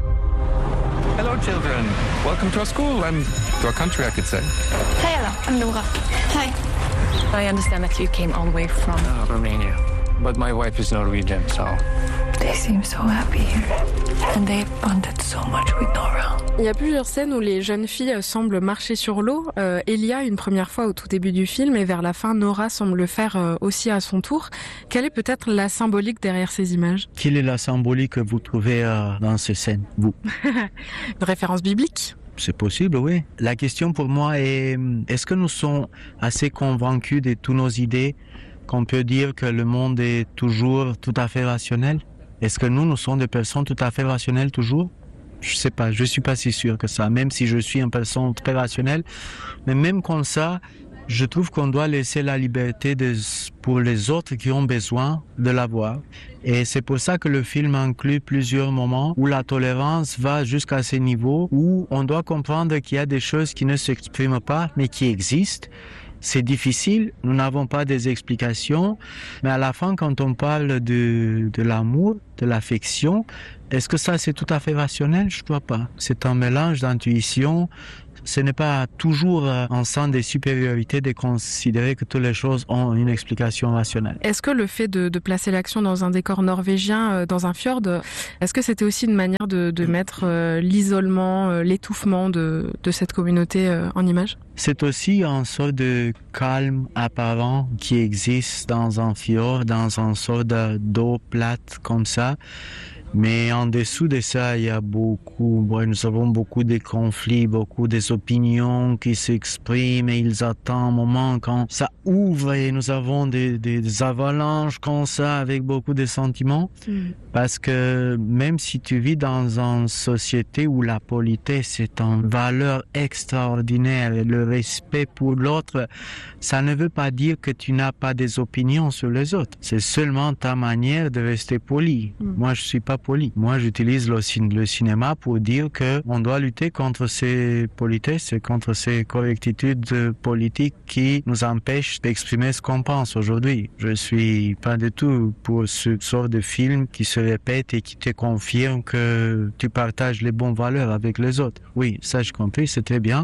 children. Welcome to our school and to our country, I could say. Hey, Ella. I'm Nora. Hi. I understand that you came all the way from Romania. But my wife is Norwegian, so... They seem so happy here. And they bonded so much with Nora. Il y a plusieurs scènes où les jeunes filles semblent marcher sur l'eau. Elia, une première fois au tout début du film, et vers la fin, Nora semble le faire aussi à son tour. Quelle est peut-être la symbolique derrière ces images? Quelle est la symbolique que vous trouvez dans ces scènes, vous? Une référence biblique? C'est possible, oui. La question pour moi est, est-ce que nous sommes assez convaincus de toutes nos idées qu'on peut dire que le monde est toujours tout à fait rationnel? Est-ce que nous sommes des personnes tout à fait rationnelles toujours? Je sais pas, je suis pas si sûr que ça, même si je suis une personne très rationnelle. Mais même comme ça, je trouve qu'on doit laisser la liberté pour les autres qui ont besoin de l'avoir. Et c'est pour ça que le film inclut plusieurs moments où la tolérance va jusqu'à ces niveaux, où on doit comprendre qu'il y a des choses qui ne s'expriment pas, mais qui existent. C'est difficile, nous n'avons pas des explications, mais à la fin, quand on parle de l'amour, de l'affection, est-ce que ça c'est tout à fait rationnel? Je ne crois pas. C'est un mélange d'intuition. Ce n'est pas toujours un sens de supériorité de considérer que toutes les choses ont une explication rationnelle. Est-ce que le fait de placer l'action dans un décor norvégien, dans un fjord, est-ce que c'était aussi une manière de mettre l'isolement, l'étouffement de cette communauté en image? C'est aussi une sorte de calme apparent qui existe dans un fjord, dans une sorte d'eau plate comme ça. Mais en dessous de ça, il y a nous avons beaucoup de conflits, beaucoup des opinions qui s'expriment et ils attendent un moment quand ça ouvre et nous avons des avalanches comme ça avec beaucoup de sentiments. Parce que même si tu vis dans une société où la politesse est une valeur extraordinaire et le respect pour l'autre, ça ne veut pas dire que tu n'as pas des opinions sur les autres. C'est seulement ta manière de rester poli. Moi, je suis pas poli. Moi, j'utilise le cinéma pour dire que on doit lutter contre ces politesses et contre ces correctitudes politiques qui nous empêchent d'exprimer ce qu'on pense aujourd'hui. Je suis pas du tout pour ce genre de film qui se répète et qui te confirme que tu partages les bonnes valeurs avec les autres. Oui, ça j'ai compris, c'est très bien,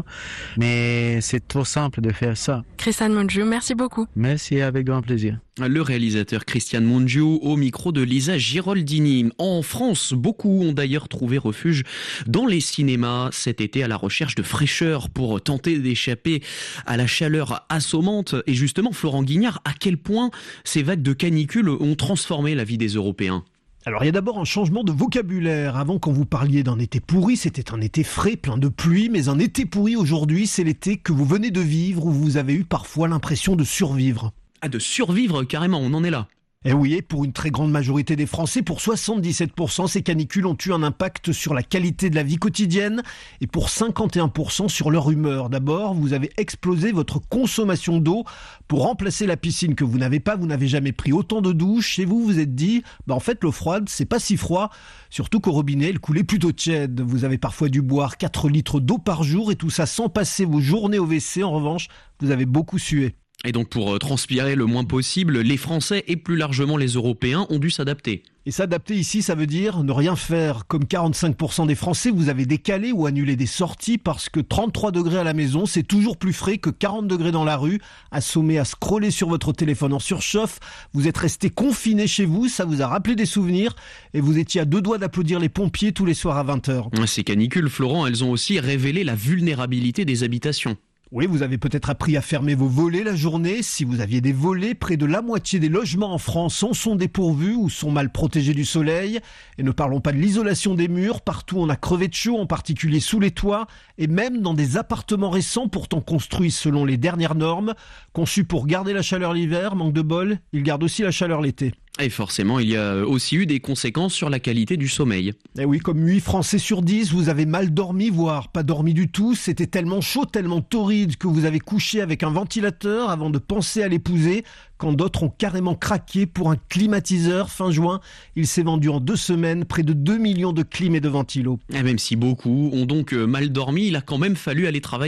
mais c'est trop simple de faire ça. Cristian Mungiu, merci beaucoup. Merci, avec grand plaisir. Le réalisateur Cristian Mungiu au micro de Lisa Giroldi. En France, beaucoup ont d'ailleurs trouvé refuge dans les cinémas cet été à la recherche de fraîcheur pour tenter d'échapper à la chaleur assommante. Et justement, Florent Guignard, à quel point ces vagues de canicule ont transformé la vie des Européens? Alors il y a d'abord un changement de vocabulaire. Avant, quand vous parliez d'un été pourri, c'était un été frais, plein de pluie. Mais un été pourri aujourd'hui, c'est l'été que vous venez de vivre, où vous avez eu parfois l'impression de survivre. Ah, de survivre carrément, on en est là. Et oui, et pour une très grande majorité des Français, pour 77%, ces canicules ont eu un impact sur la qualité de la vie quotidienne et pour 51% sur leur humeur. D'abord, vous avez explosé votre consommation d'eau pour remplacer la piscine que vous n'avez pas. Vous n'avez jamais pris autant de douches et vous vous êtes dit, en fait, l'eau froide, c'est pas si froid. Surtout qu'au robinet, elle coulait plutôt tiède. Vous avez parfois dû boire 4 litres d'eau par jour et tout ça sans passer vos journées au WC. En revanche, vous avez beaucoup sué. Et donc pour transpirer le moins possible, les Français et plus largement les Européens ont dû s'adapter. Et s'adapter ici, ça veut dire ne rien faire. Comme 45% des Français, vous avez décalé ou annulé des sorties parce que 33 degrés à la maison, c'est toujours plus frais que 40 degrés dans la rue. Assommé à scroller sur votre téléphone en surchauffe, vous êtes resté confiné chez vous, ça vous a rappelé des souvenirs et vous étiez à 2 doigts d'applaudir les pompiers tous les soirs à 20h. Ces canicules, Florent, elles ont aussi révélé la vulnérabilité des habitations. Oui, vous avez peut-être appris à fermer vos volets la journée. Si vous aviez des volets, près de la moitié des logements en France en sont dépourvus ou sont mal protégés du soleil. Et ne parlons pas de l'isolation des murs. Partout, on a crevé de chaud, en particulier sous les toits. Et même dans des appartements récents, pourtant construits selon les dernières normes. Conçus pour garder la chaleur l'hiver, manque de bol, ils gardent aussi la chaleur l'été. Et forcément, il y a aussi eu des conséquences sur la qualité du sommeil. Et oui, comme 8 Français sur 10, vous avez mal dormi, voire pas dormi du tout. C'était tellement chaud, tellement torride que vous avez couché avec un ventilateur avant de penser à l'épouser. Quand d'autres ont carrément craqué pour un climatiseur fin juin. Il s'est vendu en 2 semaines près de 2 millions de clim et de ventilos. Et même si beaucoup ont donc mal dormi, il a quand même fallu aller travailler.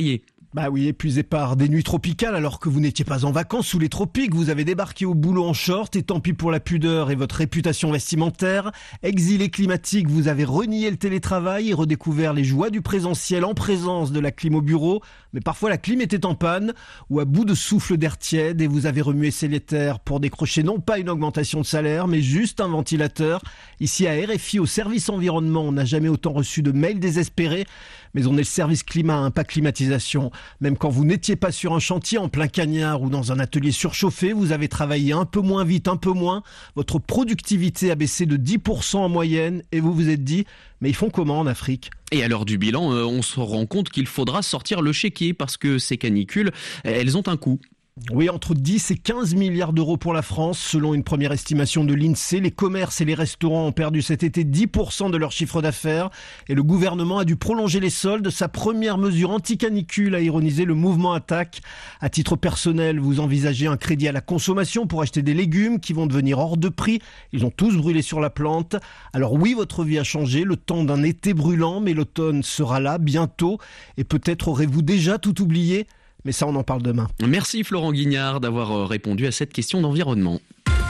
Bah oui, épuisé par des nuits tropicales alors que vous n'étiez pas en vacances sous les tropiques, vous avez débarqué au boulot en short et tant pis pour la pudeur et votre réputation vestimentaire. Exilé climatique, vous avez renié le télétravail et redécouvert les joies du présentiel en présence de la clim au bureau. Mais parfois la clim était en panne ou à bout de souffle d'air tiède et vous avez remué l'éther pour décrocher non pas une augmentation de salaire mais juste un ventilateur. Ici à RFI, au service environnement, on n'a jamais autant reçu de mails désespérés. Mais on est le service climat, pas climatisation. Même quand vous n'étiez pas sur un chantier en plein cagnard ou dans un atelier surchauffé, vous avez travaillé un peu moins vite, un peu moins. Votre productivité a baissé de 10% en moyenne et vous vous êtes dit, mais ils font comment en Afrique ? Et à l'heure du bilan, on se rend compte qu'il faudra sortir le chéquier parce que ces canicules, elles ont un coût. Oui, entre 10 et 15 milliards d'euros pour la France. Selon une première estimation de l'INSEE, les commerces et les restaurants ont perdu cet été 10% de leur chiffre d'affaires. Et le gouvernement a dû prolonger les soldes. Sa première mesure anti-canicule a ironisé le mouvement Attaque. À titre personnel, vous envisagez un crédit à la consommation pour acheter des légumes qui vont devenir hors de prix. Ils ont tous brûlé sur la plante. Alors oui, votre vie a changé, le temps d'un été brûlant, mais l'automne sera là bientôt. Et peut-être aurez-vous déjà tout oublié. Mais ça, on en parle demain. Merci Florent Guignard d'avoir répondu à cette question d'environnement.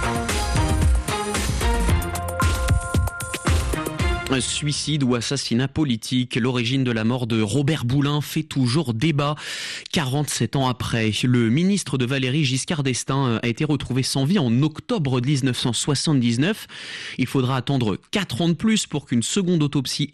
Suicide ou assassinat politique, l'origine de la mort de Robert Boulin fait toujours débat. 47 ans après, le ministre de Valéry Giscard d'Estaing a été retrouvé sans vie en octobre 1979. Il faudra attendre 4 ans de plus pour qu'une seconde autopsie